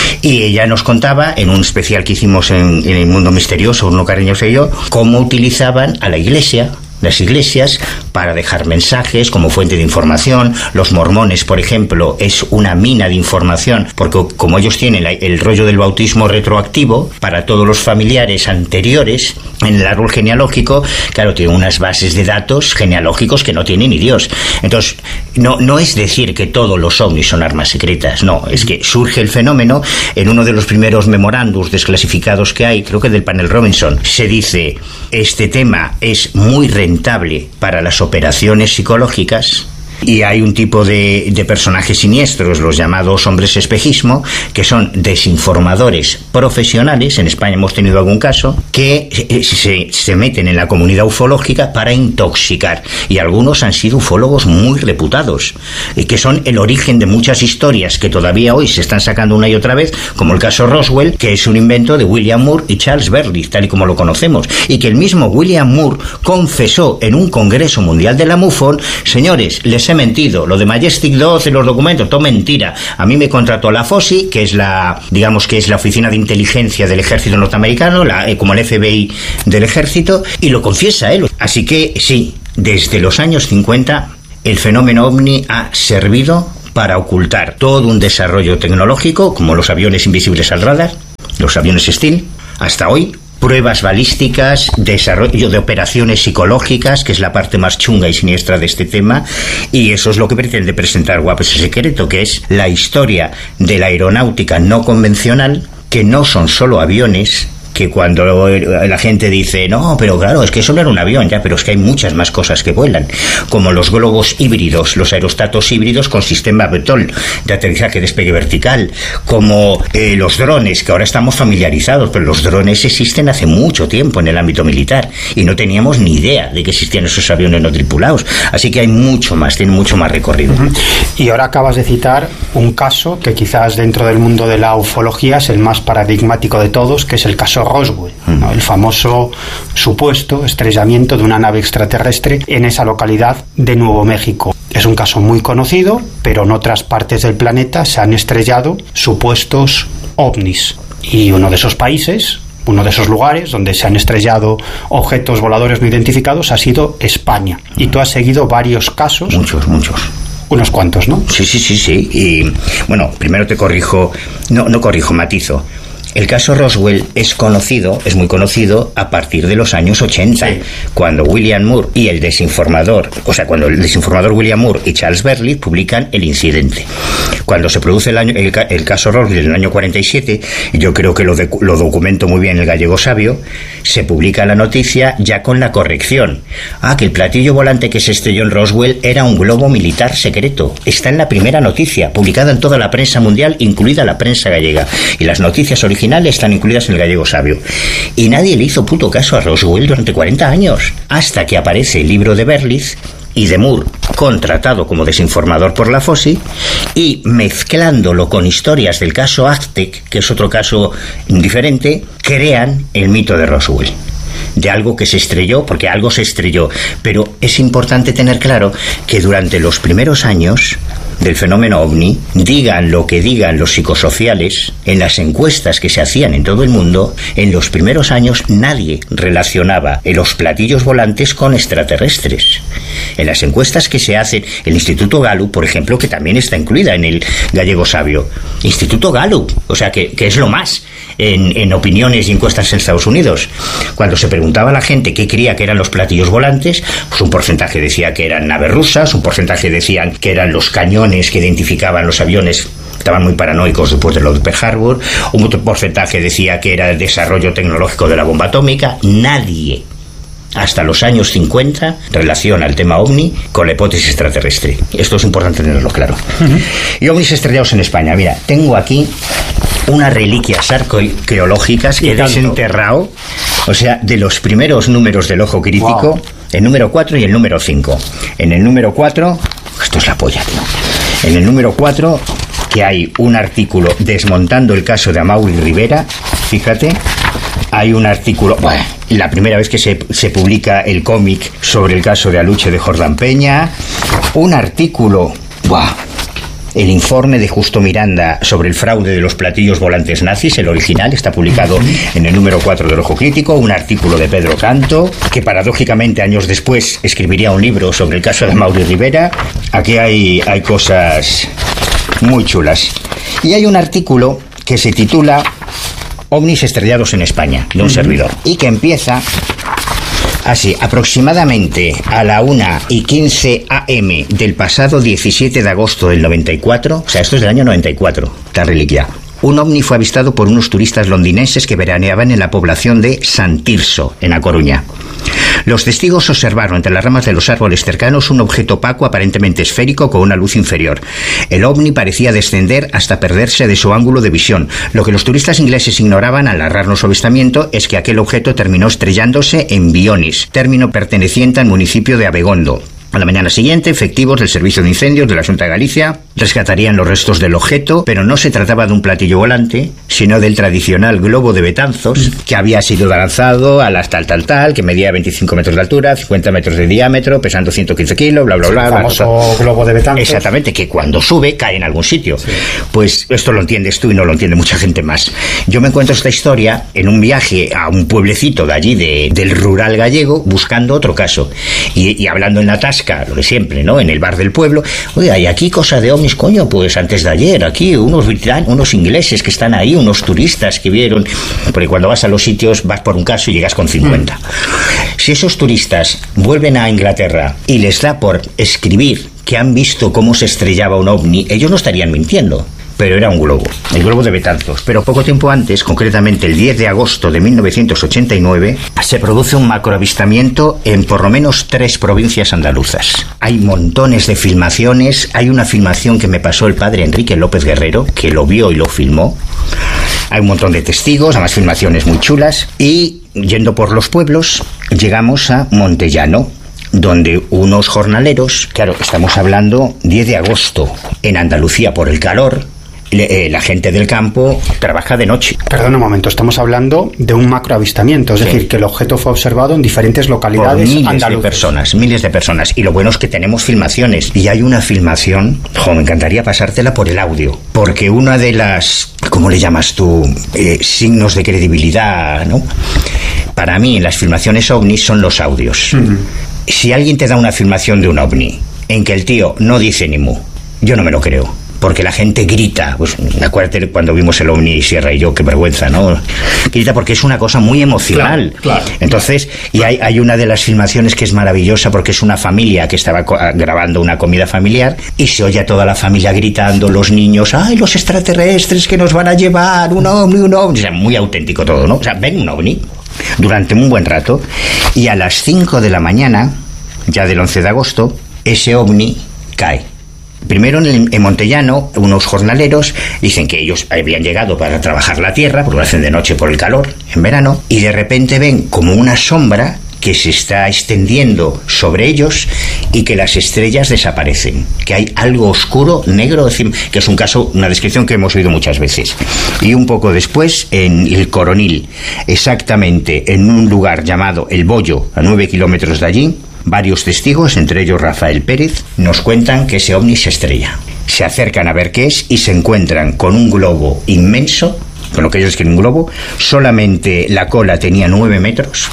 Y ella nos contaba, en un especial que hicimos en, en El Mundo Misterioso, Uno Cariñoso y yo, cómo utilizaban a la iglesia, las iglesias, para dejar mensajes como fuente de información. Los mormones, por ejemplo, es una mina de información, porque como ellos tienen el rollo del bautismo retroactivo para todos los familiares anteriores en el árbol genealógico, claro, tienen unas bases de datos genealógicos que no tiene ni Dios. Entonces, no, no es decir que todos los ovnis son armas secretas, no, es que surge el fenómeno en uno de los primeros memorándums desclasificados que hay, creo que del panel Robinson, se dice: este tema es muy rentable para las operaciones psicológicas. Y hay un tipo de, de personajes siniestros, los llamados hombres espejismo, que son desinformadores profesionales, en España hemos tenido algún caso, que se, se meten en la comunidad ufológica para intoxicar. Y algunos han sido ufólogos muy reputados, y que son el origen de muchas historias que todavía hoy se están sacando una y otra vez, como el caso Roswell, que es un invento de William Moore y Charles Berlitz, tal y como lo conocemos. Y que el mismo William Moore confesó en un congreso mundial de la MUFON: señores, les he he mentido. Lo de Majestic doce, los documentos, todo mentira. A mí me contrató la F O S I, que es la, digamos que es la Oficina de Inteligencia del Ejército Norteamericano, la, eh, como el F B I del Ejército, y lo confiesa él. Así que sí, desde los años cincuenta el fenómeno ovni ha servido para ocultar todo un desarrollo tecnológico, como los aviones invisibles al radar, los aviones Stealth, hasta hoy, pruebas balísticas, desarrollo de operaciones psicológicas, que es la parte más chunga y siniestra de este tema, y eso es lo que pretende presentar Guapos Secreto, que es la historia de la aeronáutica no convencional, que no son solo aviones, que cuando la gente dice, no, pero claro, es que eso no era un avión, ya, pero es que hay muchas más cosas que vuelan, como los globos híbridos, los aerostatos híbridos con sistema B T O L, de aterrizaje despegue vertical, como eh, los drones, que ahora estamos familiarizados, pero los drones existen hace mucho tiempo en el ámbito militar, y no teníamos ni idea de que existían esos aviones no tripulados, así que hay mucho más, tiene mucho más recorrido. Uh-huh. Y ahora acabas de citar un caso que quizás dentro del mundo de la ufología es el más paradigmático de todos, que es el caso Roswell, ¿no? El famoso supuesto estrellamiento de una nave extraterrestre en esa localidad de Nuevo México. Es un caso muy conocido, pero en otras partes del planeta se han estrellado supuestos ovnis. Y uno de esos países, uno de esos lugares donde se han estrellado objetos voladores no identificados ha sido España. Y tú has seguido varios casos. Muchos, muchos. Unos cuantos, ¿no? Sí, sí, sí, sí. Y bueno, primero te corrijo, no, no corrijo, matizo. El caso Roswell es conocido, es muy conocido a partir de los años ochenta, sí. Cuando William Moore y el desinformador, o sea, cuando el desinformador William Moore y Charles Berlitz publican El Incidente. Cuando se produce el, año, el, el caso Roswell en el año cuarenta y siete, yo creo que lo, de, lo documento muy bien el Gallego Sabio, se publica la noticia ya con la corrección. Ah, que el platillo volante que se estrelló en Roswell era un globo militar secreto. Está en la primera noticia, publicada en toda la prensa mundial, incluida la prensa gallega. Y las noticias originales están incluidas en el Gallego Sabio. Y nadie le hizo puto caso a Roswell durante cuarenta años, hasta que aparece el libro de Berlitz y de Moore, contratado como desinformador por la F O S I, y mezclándolo con historias del caso Aztec, que es otro caso diferente, crean el mito de Roswell, de algo que se estrelló, porque algo se estrelló. Pero es importante tener claro que durante los primeros años del fenómeno ovni, digan lo que digan los psicosociales, en las encuestas que se hacían en todo el mundo, en los primeros años nadie relacionaba los platillos volantes con extraterrestres. En las encuestas que se hacen, el Instituto Gallup, por ejemplo, que también está incluida en el Gallego Sabio, Instituto Gallup, o sea, que, que es lo más en, en opiniones y encuestas en Estados Unidos. Cuando se preguntaba a la gente qué creía que eran los platillos volantes, pues un porcentaje decía que eran naves rusas, un porcentaje decían que eran los cañones que identificaban los aviones, estaban muy paranoicos después de lo de Pearl Harbor, un otro porcentaje decía que era el desarrollo tecnológico de la bomba atómica. Nadie hasta los años cincuenta relaciona el tema ovni con la hipótesis extraterrestre. Esto es importante tenerlo claro. Uh-huh. Y ovnis estrellados en España. Mira, tengo aquí unas reliquias arqueológicas que he desenterrado, o sea, de los primeros números del Ojo Crítico, wow. El número cuatro y el número cinco. En el número cuatro, esto es la polla, tío. En el número cuatro, que hay un artículo desmontando el caso de Amaury Rivera, fíjate, hay un artículo, bueno, la primera vez que se, se publica el cómic sobre el caso de Aluche de Jordán Peña, un artículo, ¡buah!, el informe de Justo Miranda sobre el fraude de los platillos volantes nazis, el original, está publicado en el número cuatro del Ojo Crítico, un artículo de Pedro Canto, que paradójicamente años después escribiría un libro sobre el caso de Amaury Rivera. Aquí hay, hay cosas muy chulas. Y hay un artículo que se titula Ovnis estrellados en España, de un servidor, y que empieza así: aproximadamente a la una y quince a eme del pasado diecisiete de agosto del noventa y cuatro, o sea, esto es del año noventa y cuatro, la reliquia, un ovni fue avistado por unos turistas londinenses que veraneaban en la población de San Tirso, en A Coruña. Los testigos observaron entre las ramas de los árboles cercanos un objeto opaco aparentemente esférico con una luz inferior. El ovni parecía descender hasta perderse de su ángulo de visión. Lo que los turistas ingleses ignoraban al narrarnos su avistamiento es que aquel objeto terminó estrellándose en Bionis, término perteneciente al municipio de Abegondo. A la mañana siguiente, efectivos del Servicio de Incendios de la Xunta de Galicia rescatarían los restos del objeto, pero no se trataba de un platillo volante, sino del tradicional globo de Betanzos, que había sido lanzado a las tal, tal, tal, que medía veinticinco metros de altura, cincuenta metros de diámetro, pesando ciento quince kilos, bla, bla, bla. El famoso bla, globo de Betanzos. Exactamente, que cuando sube cae en algún sitio. Sí. Pues esto lo entiendes tú y no lo entiende mucha gente más. Yo me encuentro esta historia en un viaje a un pueblecito de allí, de, del rural gallego, buscando otro caso. Y, y hablando en la tasca, lo de siempre, ¿no? En el bar del pueblo. Oye, hay aquí cosa de ovnis, coño, pues antes de ayer, aquí unos britanos, unos ingleses que están ahí, unos turistas que vieron, porque cuando vas a los sitios vas por un caso y llegas con cincuenta. Mm. Si esos turistas vuelven a Inglaterra y les da por escribir que han visto cómo se estrellaba un ovni, ellos no estarían mintiendo. Pero era un globo, el globo de Betanzos. Pero poco tiempo antes, concretamente el diez de agosto de mil novecientos ochenta y nueve, se produce un macroavistamiento en por lo menos tres provincias andaluzas. Hay montones de filmaciones. Hay una filmación que me pasó el padre Enrique López Guerrero, que lo vio y lo filmó. Hay un montón de testigos, además filmaciones muy chulas. Y yendo por los pueblos, llegamos a Montellano, donde unos jornaleros, claro, estamos hablando diez de agosto, en Andalucía por el calor, eh, la gente del campo trabaja de noche. Perdón un momento, estamos hablando de un macroavistamiento, es sí. decir, que el objeto fue observado en diferentes localidades por miles andaluzas. de personas, miles de personas. Y lo bueno es que tenemos filmaciones. Y hay una filmación, jo, me encantaría pasártela por el audio, porque una de las, ¿cómo le llamas tú? Eh, signos de credibilidad, ¿no? Para mí, en las filmaciones ovnis son los audios. Uh-huh. Si alguien te da una filmación de un ovni en que el tío no dice ni mu, yo no me lo creo. Porque la gente grita, pues acuérdate cuando vimos el ovni Sierra y yo, qué vergüenza, ¿no? Grita porque es una cosa muy emocional. Claro, claro. Entonces, y hay, hay una de las filmaciones que es maravillosa porque es una familia que estaba co- grabando una comida familiar y se oye a toda la familia gritando, los niños, ¡ay, los extraterrestres que nos van a llevar! ¡Un ovni, un ovni! O sea, muy auténtico todo, ¿no? O sea, ven un ovni durante un buen rato y a las cinco de la mañana, ya del once de agosto, ese ovni cae. Primero en, en Montellano, unos jornaleros dicen que ellos habían llegado para trabajar la tierra, porque lo hacen de noche por el calor, en verano, y de repente ven como una sombra que se está extendiendo sobre ellos y que las estrellas desaparecen, que hay algo oscuro, negro, que es un caso, una descripción que hemos oído muchas veces. Y un poco después, en el Coronil, exactamente en un lugar llamado El Bollo, a nueve kilómetros de allí, varios testigos, entre ellos Rafael Pérez, nos cuentan que ese ovni se estrella. Se acercan a ver qué es y se encuentran con un globo inmenso, con lo que ellos describen un globo, solamente la cola tenía nueve metros,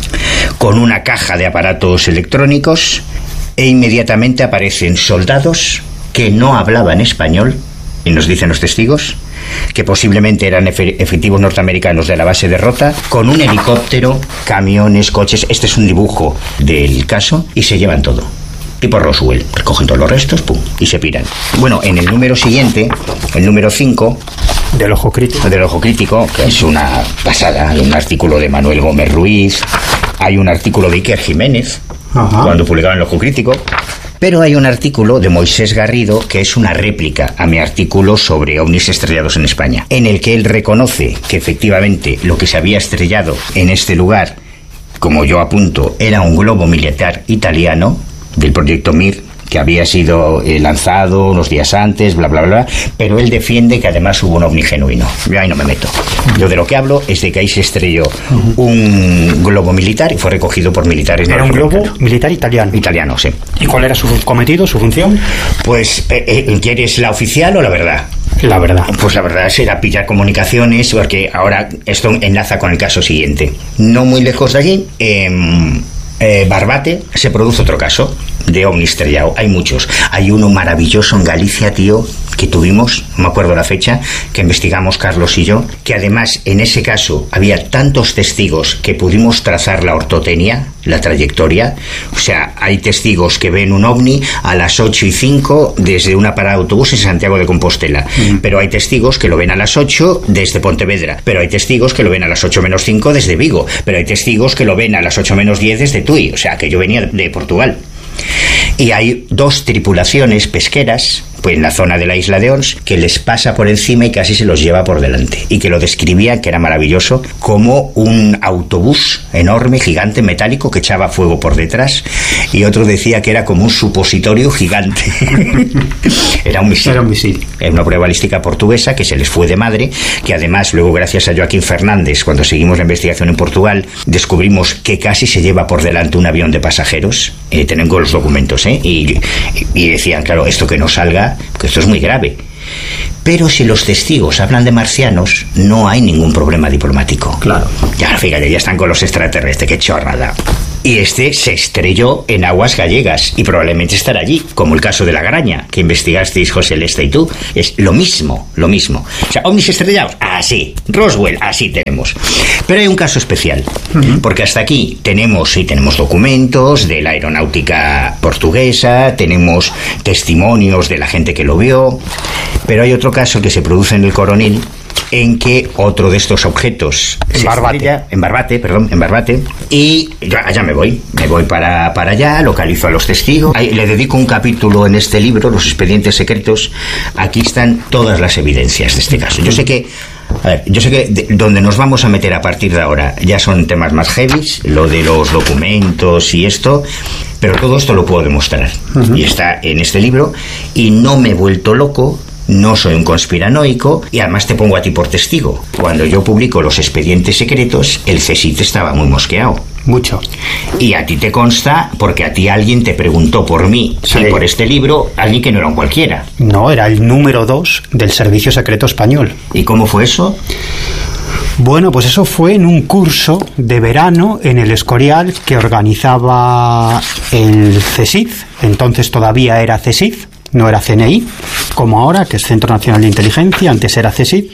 con una caja de aparatos electrónicos, e inmediatamente aparecen soldados que no hablaban español, y nos dicen los testigos que posiblemente eran efe- efectivos norteamericanos de la base de Rota, con un helicóptero, camiones, coches. Este es un dibujo del caso, y se llevan todo. Tipo Roswell, recogen todos los restos, pum, y se piran. Bueno, en el número siguiente, el número cinco, del Ojo Crítico, del Ojo Crítico, que es una pasada, hay un artículo de Manuel Gómez Ruiz, hay un artículo de Iker Jiménez, ajá, cuando publicaban el Ojo Crítico, pero hay un artículo de Moisés Garrido que es una réplica a mi artículo sobre ovnis estrellados en España, en el que él reconoce que efectivamente lo que se había estrellado en este lugar, como yo apunto, era un globo militar italiano del proyecto Mir, que había sido eh, lanzado unos días antes, bla, bla, bla, pero él defiende que además hubo un ovni genuino. Yo ahí no me meto. Yo de lo que hablo es de que ahí se estrelló uh-huh. un globo militar y fue recogido por militares. Era un globo militar italiano. Italiano, sí. ¿Y cuál era su cometido, su función? Pues, eh, eh, ¿quieres la oficial o la verdad? La verdad. Pues la verdad será pillar comunicaciones, porque ahora esto enlaza con el caso siguiente. No muy lejos de allí, eh, eh, Barbate, se produce otro caso de ovni estrellado. Hay muchos. Hay uno maravilloso en Galicia, tío, que tuvimos, no me acuerdo la fecha, que investigamos Carlos y yo, que además en ese caso había tantos testigos que pudimos trazar la ortotenia, la trayectoria. O sea, hay testigos que ven un ovni a las ocho y cinco desde una parada de autobús en Santiago de Compostela, mm. pero hay testigos que lo ven a las ocho desde Pontevedra, pero hay testigos que lo ven a las ocho menos cinco desde Vigo, pero hay testigos que lo ven a las ocho menos diez desde Tui, o sea, que yo venía de Portugal. Y hay dos tripulaciones pesqueras pues, en la zona de la isla de Ons, que les pasa por encima y casi se los lleva por delante. Y que lo describían, que era maravilloso, como un autobús enorme, gigante, metálico, que echaba fuego por detrás. Y otro decía que era como un supositorio gigante. Era un misil. Era un misil. Era una prueba balística portuguesa que se les fue de madre, que además luego, gracias a Joaquín Fernández, cuando seguimos la investigación en Portugal, descubrimos que casi se lleva por delante un avión de pasajeros. Eh, tengo los documentos, ¿eh? Y, y decían, claro, esto que no salga, que esto es muy grave. Pero si los testigos hablan de marcianos, no hay ningún problema diplomático. Claro. Ya, fíjate, ya están con los extraterrestres, qué chorrada. Y este se estrelló en aguas gallegas y probablemente estará allí, como el caso de la Graña, que investigasteis José Lesta y tú. Es lo mismo, lo mismo. O sea, ovnis estrellados, así. Roswell, así tenemos. Pero hay un caso especial, uh-huh. porque hasta aquí tenemos, sí, tenemos documentos de la aeronáutica portuguesa, tenemos testimonios de la gente que lo vio, pero hay otro caso que se produce en el Coronil, en que otro de estos objetos en Barbate. Estrella, en Barbate, perdón, en Barbate, y yo allá me voy, me voy para, para allá, localizo a los testigos, ahí le dedico un capítulo en este libro, Los expedientes secretos. Aquí están todas las evidencias de este caso. Yo sé que A ver, yo sé que de, donde nos vamos a meter a partir de ahora ya son temas más heavies, lo de los documentos y esto, pero todo esto lo puedo demostrar. Uh-huh. Y está en este libro, y no me he vuelto loco. No soy un conspiranoico, y además te pongo a ti por testigo. Cuando yo publico Los expedientes secretos, el CSIC estaba muy mosqueado. Mucho. Y a ti te consta, porque a ti alguien te preguntó por mí, sí, y por este libro, alguien que no era un cualquiera. No, era el número dos del Servicio Secreto Español. ¿Y cómo fue eso? Bueno, pues eso fue en un curso de verano en el Escorial que organizaba el CSIC, entonces todavía era CSIC. No era C N I, como ahora, que es Centro Nacional de Inteligencia, antes era CSIC,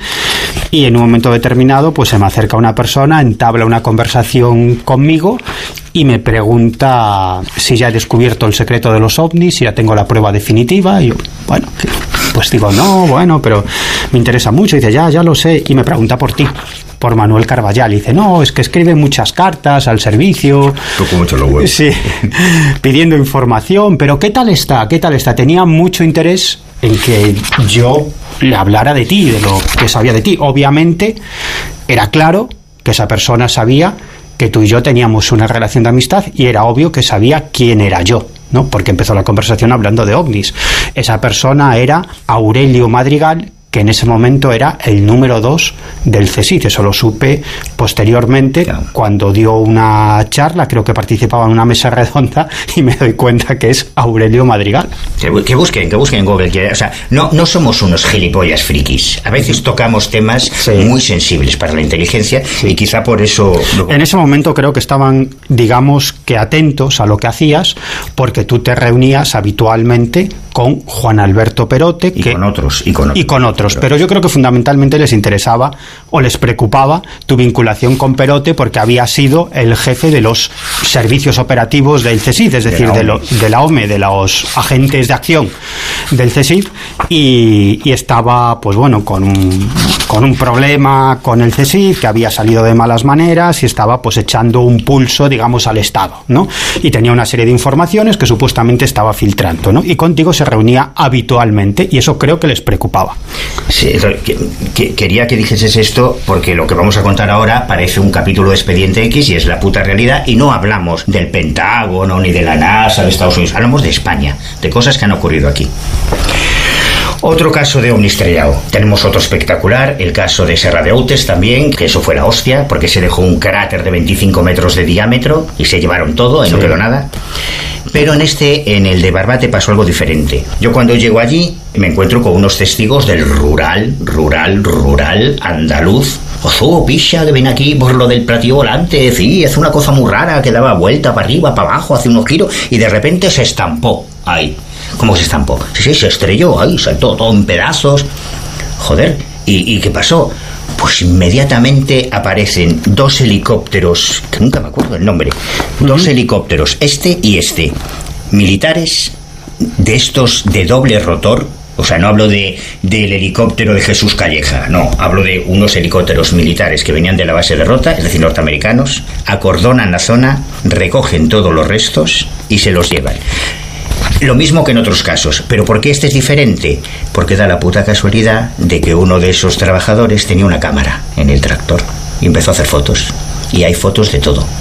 y en un momento determinado pues se me acerca una persona, entabla una conversación conmigo y me pregunta si ya he descubierto el secreto de los ovnis, si ya tengo la prueba definitiva, y yo, bueno, pues digo, no, bueno, pero me interesa mucho, y dice, ya, ya lo sé, y me pregunta por ti, por Manuel Carballal, y dice, no, es que escribe muchas cartas al servicio, toco mucho los huevos, sí, pidiendo información, pero ¿qué tal está? ¿Qué tal está? Tenía mucho interés en que yo le hablara de ti, de lo que sabía de ti. Obviamente era claro que esa persona sabía que tú y yo teníamos una relación de amistad, y era obvio que sabía quién era yo, ¿no? Porque empezó la conversación hablando de ovnis. Esa persona era Aurelio Madrigal, que en ese momento era el número dos del CSIC. Eso lo supe posteriormente, claro, cuando dio una charla, creo que participaba en una mesa redonda, y me doy cuenta que es Aurelio Madrigal. Que, que busquen, que busquen en Google. Que, o sea, no, no somos unos gilipollas frikis. A veces tocamos temas, sí, muy sensibles para la inteligencia, sí, y quizá por eso... Luego... En ese momento creo que estaban, digamos, que atentos a lo que hacías, porque tú te reunías habitualmente con Juan Alberto Perote, y que, con otros, y con otros. Y con otros. Pero yo creo que fundamentalmente les interesaba o les preocupaba tu vinculación con Perote, porque había sido el jefe de los servicios operativos del CSIC, es decir, de, lo, de la O M E, de los agentes de acción del CSIC, y, y estaba, pues bueno, con un, con un problema con el CSIC, que había salido de malas maneras, y estaba pues echando un pulso, digamos, al Estado, ¿no? Y tenía una serie de informaciones que supuestamente estaba filtrando, ¿no? Y contigo se reunía habitualmente, y eso creo que les preocupaba. Sí, que, que, quería que dijeses esto, porque lo que vamos a contar ahora parece un capítulo de Expediente X, y es la puta realidad, y no hablamos del Pentágono, ni de la NASA, de Estados Unidos, hablamos de España, de cosas que han ocurrido aquí. Otro caso de ovni estrellado. Tenemos otro espectacular, el caso de Serra de Outes también, que eso fue la hostia, porque se dejó un cráter de veinticinco metros de diámetro y se llevaron todo, y sí, no quedó nada. Pero en este, en el de Barbate, pasó algo diferente. Yo cuando llego allí me encuentro con unos testigos del rural, rural, rural andaluz. Ozo, picha, que viene aquí por lo del platillo volante, sí, hace una cosa muy rara, que daba vuelta para arriba, para abajo, hace unos giros, y de repente se estampó ahí. ¿Cómo se estampó? Sí, sí, se estrelló ahí, saltó todo en pedazos. Joder, ¿y, y qué pasó? Pues inmediatamente aparecen dos helicópteros, que nunca me acuerdo el nombre, uh-huh, dos helicópteros, este y este, militares, de estos de doble rotor. O sea, no hablo de del helicóptero de Jesús Calleja, no, hablo de unos helicópteros militares que venían de la base de Rota, es decir, norteamericanos, acordonan la zona, recogen todos los restos y se los llevan. Lo mismo que en otros casos. ¿Pero por qué este es diferente? Porque da la puta casualidad de que uno de esos trabajadores tenía una cámara en el tractor y empezó a hacer fotos. Y hay fotos de todo.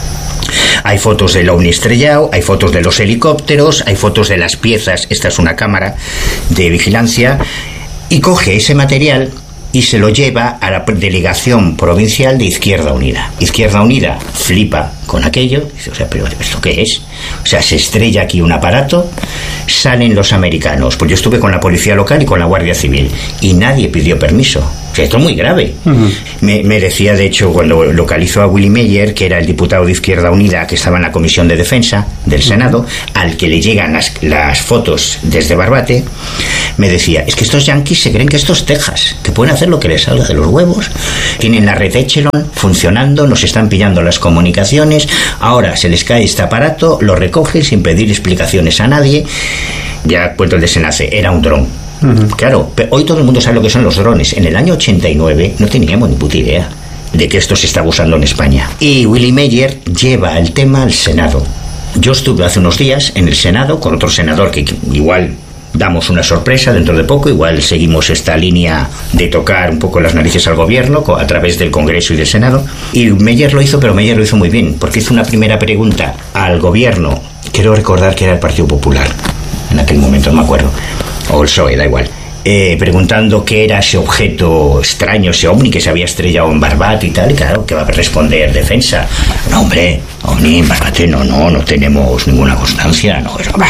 Hay fotos del ovni estrellado, hay fotos de los helicópteros, hay fotos de las piezas. Esta es una cámara de vigilancia. Y coge ese material y se lo lleva a la delegación provincial de Izquierda Unida. Izquierda Unida flipa con aquello, dice, o sea, ¿pero esto qué es? O sea, se estrella aquí un aparato, salen los americanos. Pues yo estuve con la policía local y con la Guardia Civil y nadie pidió permiso. O sea, esto es muy grave. Uh-huh. Me, me decía, de hecho, cuando localizó a Willy Meyer, que era el diputado de Izquierda Unida que estaba en la Comisión de Defensa del Senado, uh-huh. al que le llegan las, las fotos desde Barbate, me decía, es que estos yanquis se creen que esto es Texas, que pueden hacer lo que les salga de los huevos. Tienen la red Echelon funcionando, nos están pillando las comunicaciones, ahora se les cae este aparato, lo recogen sin pedir explicaciones a nadie. Ya cuento el desenlace, era un dron. Uh-huh. Claro, pero hoy todo el mundo sabe lo que son los drones. En el año ochenta y nueve no teníamos ni puta idea de que esto se estaba usando en España. Y Willy Meyer lleva el tema al Senado. Yo estuve hace unos días en el Senado con otro senador que igual damos una sorpresa dentro de poco, igual seguimos esta línea de tocar un poco las narices al gobierno a través del Congreso y del Senado. Y Meyer lo hizo, pero Meyer lo hizo muy bien, porque hizo una primera pregunta al gobierno. Quiero recordar que era el Partido Popular en aquel momento, no me acuerdo, o el P S O E, da igual, eh, preguntando qué era ese objeto extraño, ese ovni que se había estrellado en Barbate y tal. Y claro, que va a responder Defensa, no hombre, ovni en Barbate no, no, no tenemos ninguna constancia, no, eso,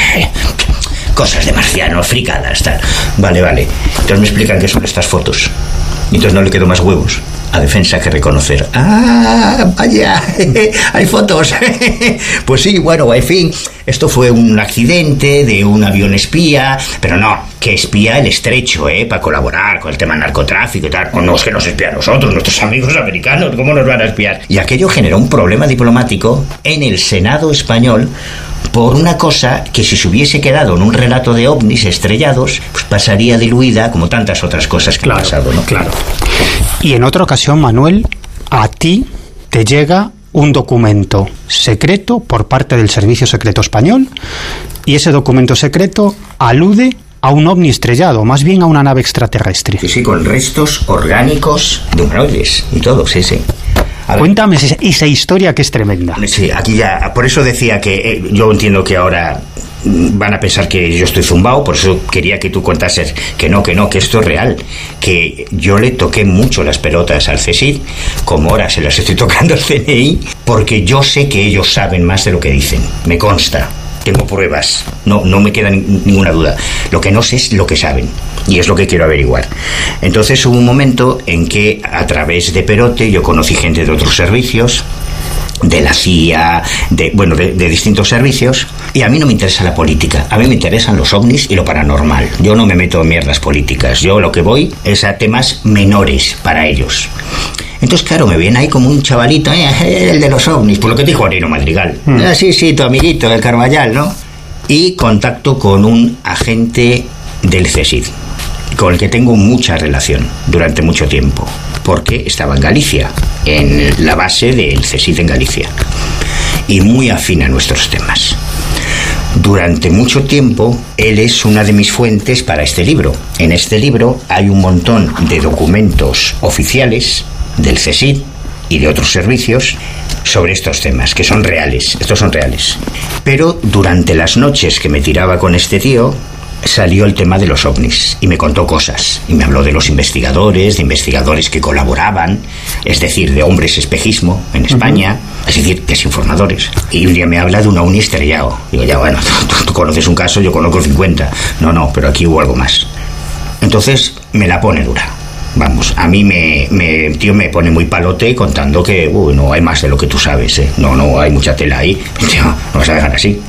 cosas de marcianos, fricadas, tal. Vale, vale, entonces me explican qué son estas fotos, y entonces no le quedó más huevos a Defensa que reconocer, ah, vaya, hay fotos. Pues sí, bueno, en fin, esto fue un accidente de un avión espía, pero no, que espía el estrecho, ¿eh? Para colaborar con el tema del narcotráfico y tal. O no es que nos espía a nosotros, nuestros amigos americanos, ¿cómo nos van a espiar? Y aquello generó un problema diplomático en el Senado español, por una cosa que si se hubiese quedado en un relato de ovnis estrellados, pues pasaría diluida como tantas otras cosas que claro, han pasado, ¿no? Claro. Y en otra ocasión, Manuel, a ti te llega un documento secreto por parte del Servicio Secreto Español, y ese documento secreto alude a un ovni estrellado, más bien a una nave extraterrestre. Sí, sí, con restos orgánicos de humanoides y todo, sí, sí. Cuéntame esa, esa historia que es tremenda. Sí, aquí ya, por eso decía que eh, yo entiendo que ahora van a pensar que yo estoy zumbado, por eso quería que tú contases que no, que no, que esto es real, que yo le toqué mucho las pelotas al CSIC, como ahora se las estoy tocando al C N I, porque yo sé que ellos saben más de lo que dicen, me consta. Tengo pruebas, no, no me queda ninguna duda. Lo que no sé es lo que saben, y es lo que quiero averiguar. Entonces hubo un momento en que a través de Perote yo conocí gente de otros servicios, de la C I A, de, bueno, de, de distintos servicios, y a mí no me interesa la política, a mí me interesan los ovnis y lo paranormal. Yo no me meto en mierdas políticas, yo lo que voy es a temas menores para ellos. Entonces, claro, me viene ahí como un chavalito, eh, el de los ovnis, por lo que dijo Arino Madrigal. Mm. Ah, sí, sí, tu amiguito, el Carvallal, ¿no? Y contacto con un agente del CSIC, con el que tengo mucha relación durante mucho tiempo, porque estaba en Galicia, en la base del CSIC en Galicia, y muy afín a nuestros temas. Durante mucho tiempo, él es una de mis fuentes para este libro. En este libro hay un montón de documentos oficiales del CSIC y de otros servicios sobre estos temas, que son reales, estos son reales. Pero durante las noches que me tiraba con este tío, salió el tema de los ovnis y me contó cosas, y me habló de los investigadores, de investigadores que colaboraban, es decir, de hombres espejismo en España, uh-huh. es decir, desinformadores. Y un día me habla de un ovni estrellado. Digo, ya bueno, tú, tú conoces un caso, yo conozco cincuenta. No, no, pero aquí hubo algo más. Entonces me la pone dura. Vamos, a mí me, me tío me pone muy palote contando que uy, no hay más de lo que tú sabes, ¿eh? No, no, hay mucha tela ahí. Tío, no vas a dejar así.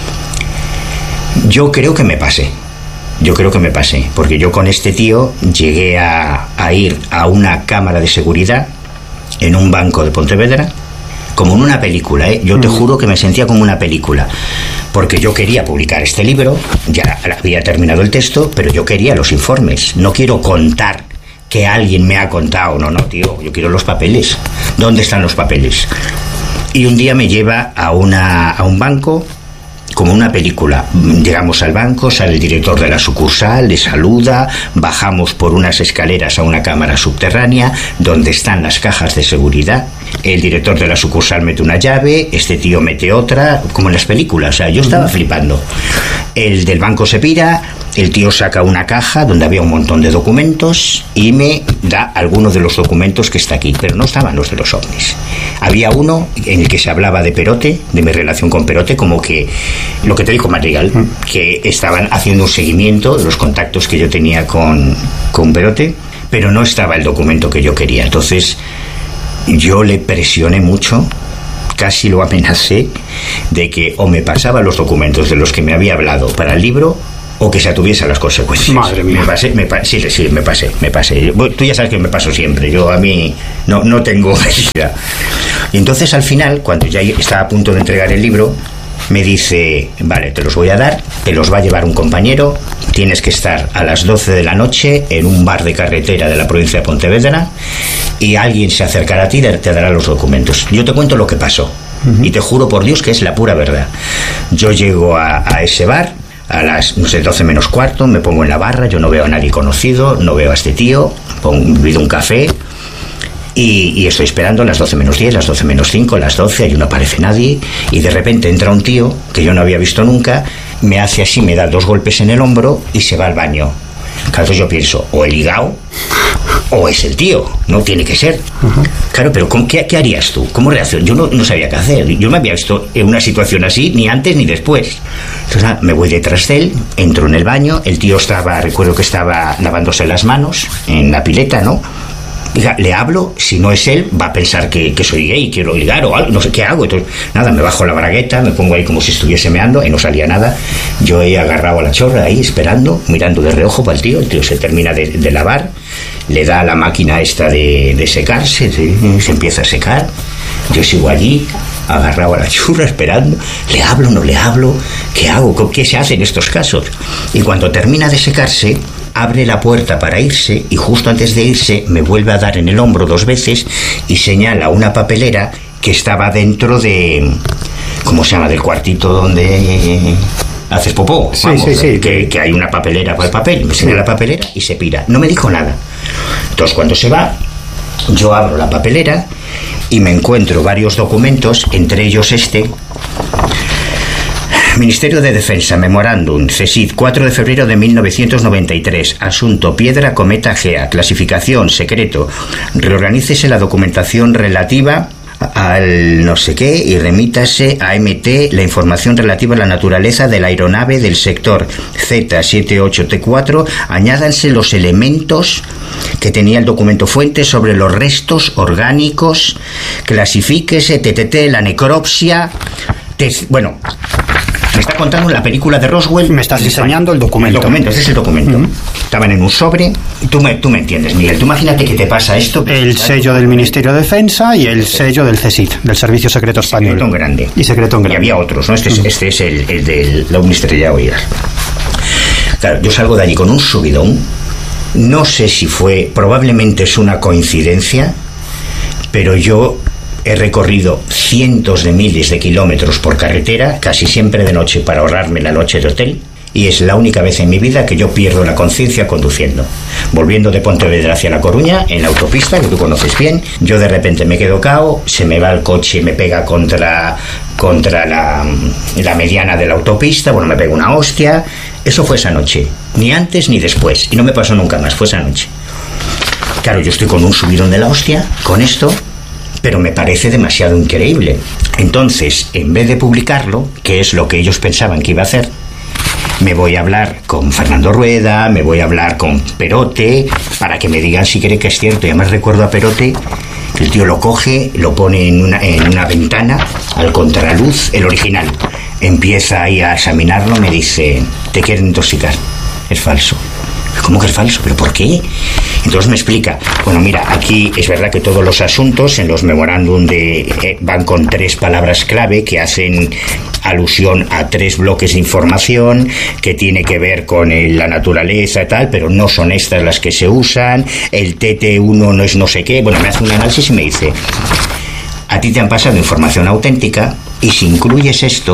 Yo creo que me pasé. Yo creo que me pasé, porque yo con este tío llegué a, a ir a una cámara de seguridad en un banco de Pontevedra, como en una película, ¿eh? Yo te juro que me sentía como una película, porque yo quería publicar este libro, ya había terminado el texto, pero yo quería los informes, no quiero contar que alguien me ha contado, no, no, tío, yo quiero los papeles. ¿Dónde están los papeles? Y un día me lleva a, una, a un banco como una película. Llegamos al banco, sale el director de la sucursal, le saluda, bajamos por unas escaleras a una cámara subterránea donde están las cajas de seguridad. El director de la sucursal mete una llave, este tío mete otra, como en las películas. O sea, yo estaba flipando. El del banco se pira, el tío saca una caja donde había un montón de documentos y me da algunos de los documentos que está aquí, pero no estaban los de los ovnis. Había uno en el que se hablaba de Perote, de mi relación con Perote, como que lo que te dijo Madrigal, que estaban haciendo un seguimiento de los contactos que yo tenía con, con Perote, pero no estaba el documento que yo quería. Entonces yo le presioné mucho, casi lo amenacé de que o me pasaba los documentos de los que me había hablado para el libro o que se atuviese a las consecuencias. Madre mía. Me pasé, me pa- sí, sí, me pasé, me pasé. Tú ya sabes que me paso siempre. Yo a mí no, no tengo necesidad. Y entonces al final, cuando ya estaba a punto de entregar el libro, me dice, vale, te los voy a dar, te los va a llevar un compañero, tienes que estar a las doce de la noche en un bar de carretera de la provincia de Pontevedra y alguien se acercará a ti y te dará los documentos. Yo te cuento lo que pasó. Uh-huh. Y te juro por Dios que es la pura verdad. Yo llego a, a ese bar a las, no sé, doce menos cuarto, me pongo en la barra, yo no veo a nadie conocido, no veo a este tío, pongo, pido un café y, y estoy esperando a las doce menos diez, las doce menos cinco, las doce, y no aparece nadie, y de repente entra un tío que yo no había visto nunca, me hace así, me da dos golpes en el hombro y se va al baño. Claro, yo pienso, o he ligado o es el tío, no tiene que ser. Uh-huh. Claro, pero ¿cómo, qué, ¿qué harías tú? ¿Cómo reaccionas? Yo no, no sabía qué hacer. Yo no me había visto en una situación así, ni antes ni después. Entonces nada, me voy detrás de él, entro en el baño, el tío estaba, recuerdo que estaba lavándose las manos en la pileta, ¿no? Diga, le hablo, si no es él, va a pensar que, que soy gay, quiero ligar o algo, no sé qué hago. Entonces, nada, me bajo la bragueta, me pongo ahí como si estuviese meando y no salía nada. Yo he agarrado a la chorra ahí, esperando, mirando de reojo para el tío. El tío se termina de, de lavar, le da a la máquina esta de, de secarse, se, se empieza a secar. Yo sigo allí, agarrado a la churra, esperando. ¿Le hablo, no le hablo? ¿Qué hago? ¿Qué se hace en estos casos? Y cuando termina de secarse, abre la puerta para irse y justo antes de irse me vuelve a dar en el hombro dos veces y señala una papelera que estaba dentro de, ¿cómo se llama?, del cuartito donde haces popó. Sí, Vamos, sí, sí. Que, que hay una papelera para el papel. Me señala la papelera y se pira. No me dijo nada. Entonces cuando se va, yo abro la papelera y me encuentro varios documentos, entre ellos este. Ministerio de Defensa, Memorándum, CESID, cuatro de febrero de mil novecientos noventa y tres. Asunto, Piedra Cometa Gea. Clasificación, secreto. Reorganícese la documentación relativa al no sé qué y remítase a M T la información relativa a la naturaleza de la aeronave del sector Z setenta y ocho T cuatro. Añádanse los elementos que tenía el documento fuente sobre los restos orgánicos. Clasifíquese, T T T, la necropsia. Tes, bueno, me está contando la película de Roswell. Me estás enseñando el documento. El documento, ese es el documento. Uh-huh. Estaban en un sobre. Tú me, tú me entiendes, Miguel. Tú imagínate que te pasa esto. El sello del Ministerio de Defensa y el sello del CESID, del Servicio Secreto Español. Secreto en grande. Y secreto en grande. Y había otros, ¿no? Este es, uh-huh. este es el, el de la Ministerio de Oídas. Claro, yo salgo de allí con un subidón. No sé si fue, probablemente es una coincidencia, pero yo he recorrido cientos de miles de kilómetros por carretera, casi siempre de noche, para ahorrarme la noche de hotel, y es la única vez en mi vida que yo pierdo la conciencia conduciendo. Volviendo de Pontevedra hacia La Coruña, en la autopista, que tú conoces bien, yo de repente me quedo cao, se me va el coche, me pega contra, contra la, la mediana de la autopista, bueno, me pega una hostia. Eso fue esa noche, ni antes ni después, y no me pasó nunca más, fue esa noche. Claro, yo estoy con un subidón de la hostia, con esto, pero me parece demasiado increíble. Entonces, en vez de publicarlo, que es lo que ellos pensaban que iba a hacer, me voy a hablar con Fernando Rueda, me voy a hablar con Perote, para que me digan si cree que es cierto. Y además recuerdo a Perote, el tío lo coge, lo pone en una, en una ventana, al contraluz, el original. Empieza ahí a examinarlo, me dice, te quieren intoxicar, es falso. ¿Cómo que es falso? ¿Pero por qué? Entonces me explica, bueno, mira, aquí es verdad que todos los asuntos en los memorándum de, eh, van con tres palabras clave que hacen alusión a tres bloques de información que tiene que ver con el, la naturaleza y tal, pero no son estas las que se usan, el T T uno no es no sé qué. Bueno, me hace un análisis y me dice, a ti te han pasado información auténtica y si incluyes esto,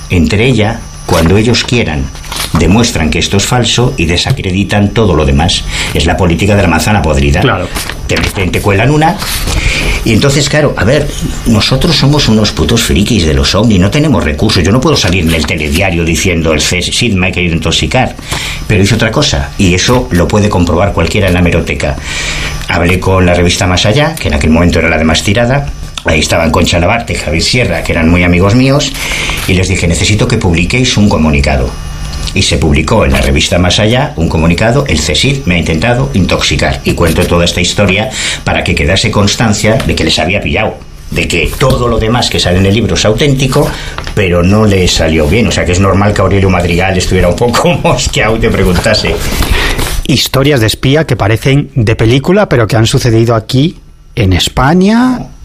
entre ella, cuando ellos quieran, demuestran que esto es falso y desacreditan todo lo demás. Es la política de la manzana podrida. Claro. Te meten, te cuelan una. Y entonces, claro, a ver, nosotros somos unos putos frikis de los ovnis, no tenemos recursos. Yo no puedo salir en el telediario diciendo el C S I D me ha querido intoxicar. Pero hice otra cosa, y eso lo puede comprobar cualquiera en la hemeroteca. Hablé con la revista Más Allá, que en aquel momento era la de más tirada. Ahí estaban Concha Navarte y Javier Sierra, que eran muy amigos míos, y les dije, necesito que publiquéis un comunicado. Y se publicó en la revista Más Allá un comunicado, el C S I D me ha intentado intoxicar. Y cuento toda esta historia para que quedase constancia de que les había pillado, de que todo lo demás que sale en el libro es auténtico, pero no le salió bien. O sea que es normal que Aurelio Madrigal estuviera un poco mosqueado y te preguntase. Historias de espía que parecen de película, pero que han sucedido aquí en España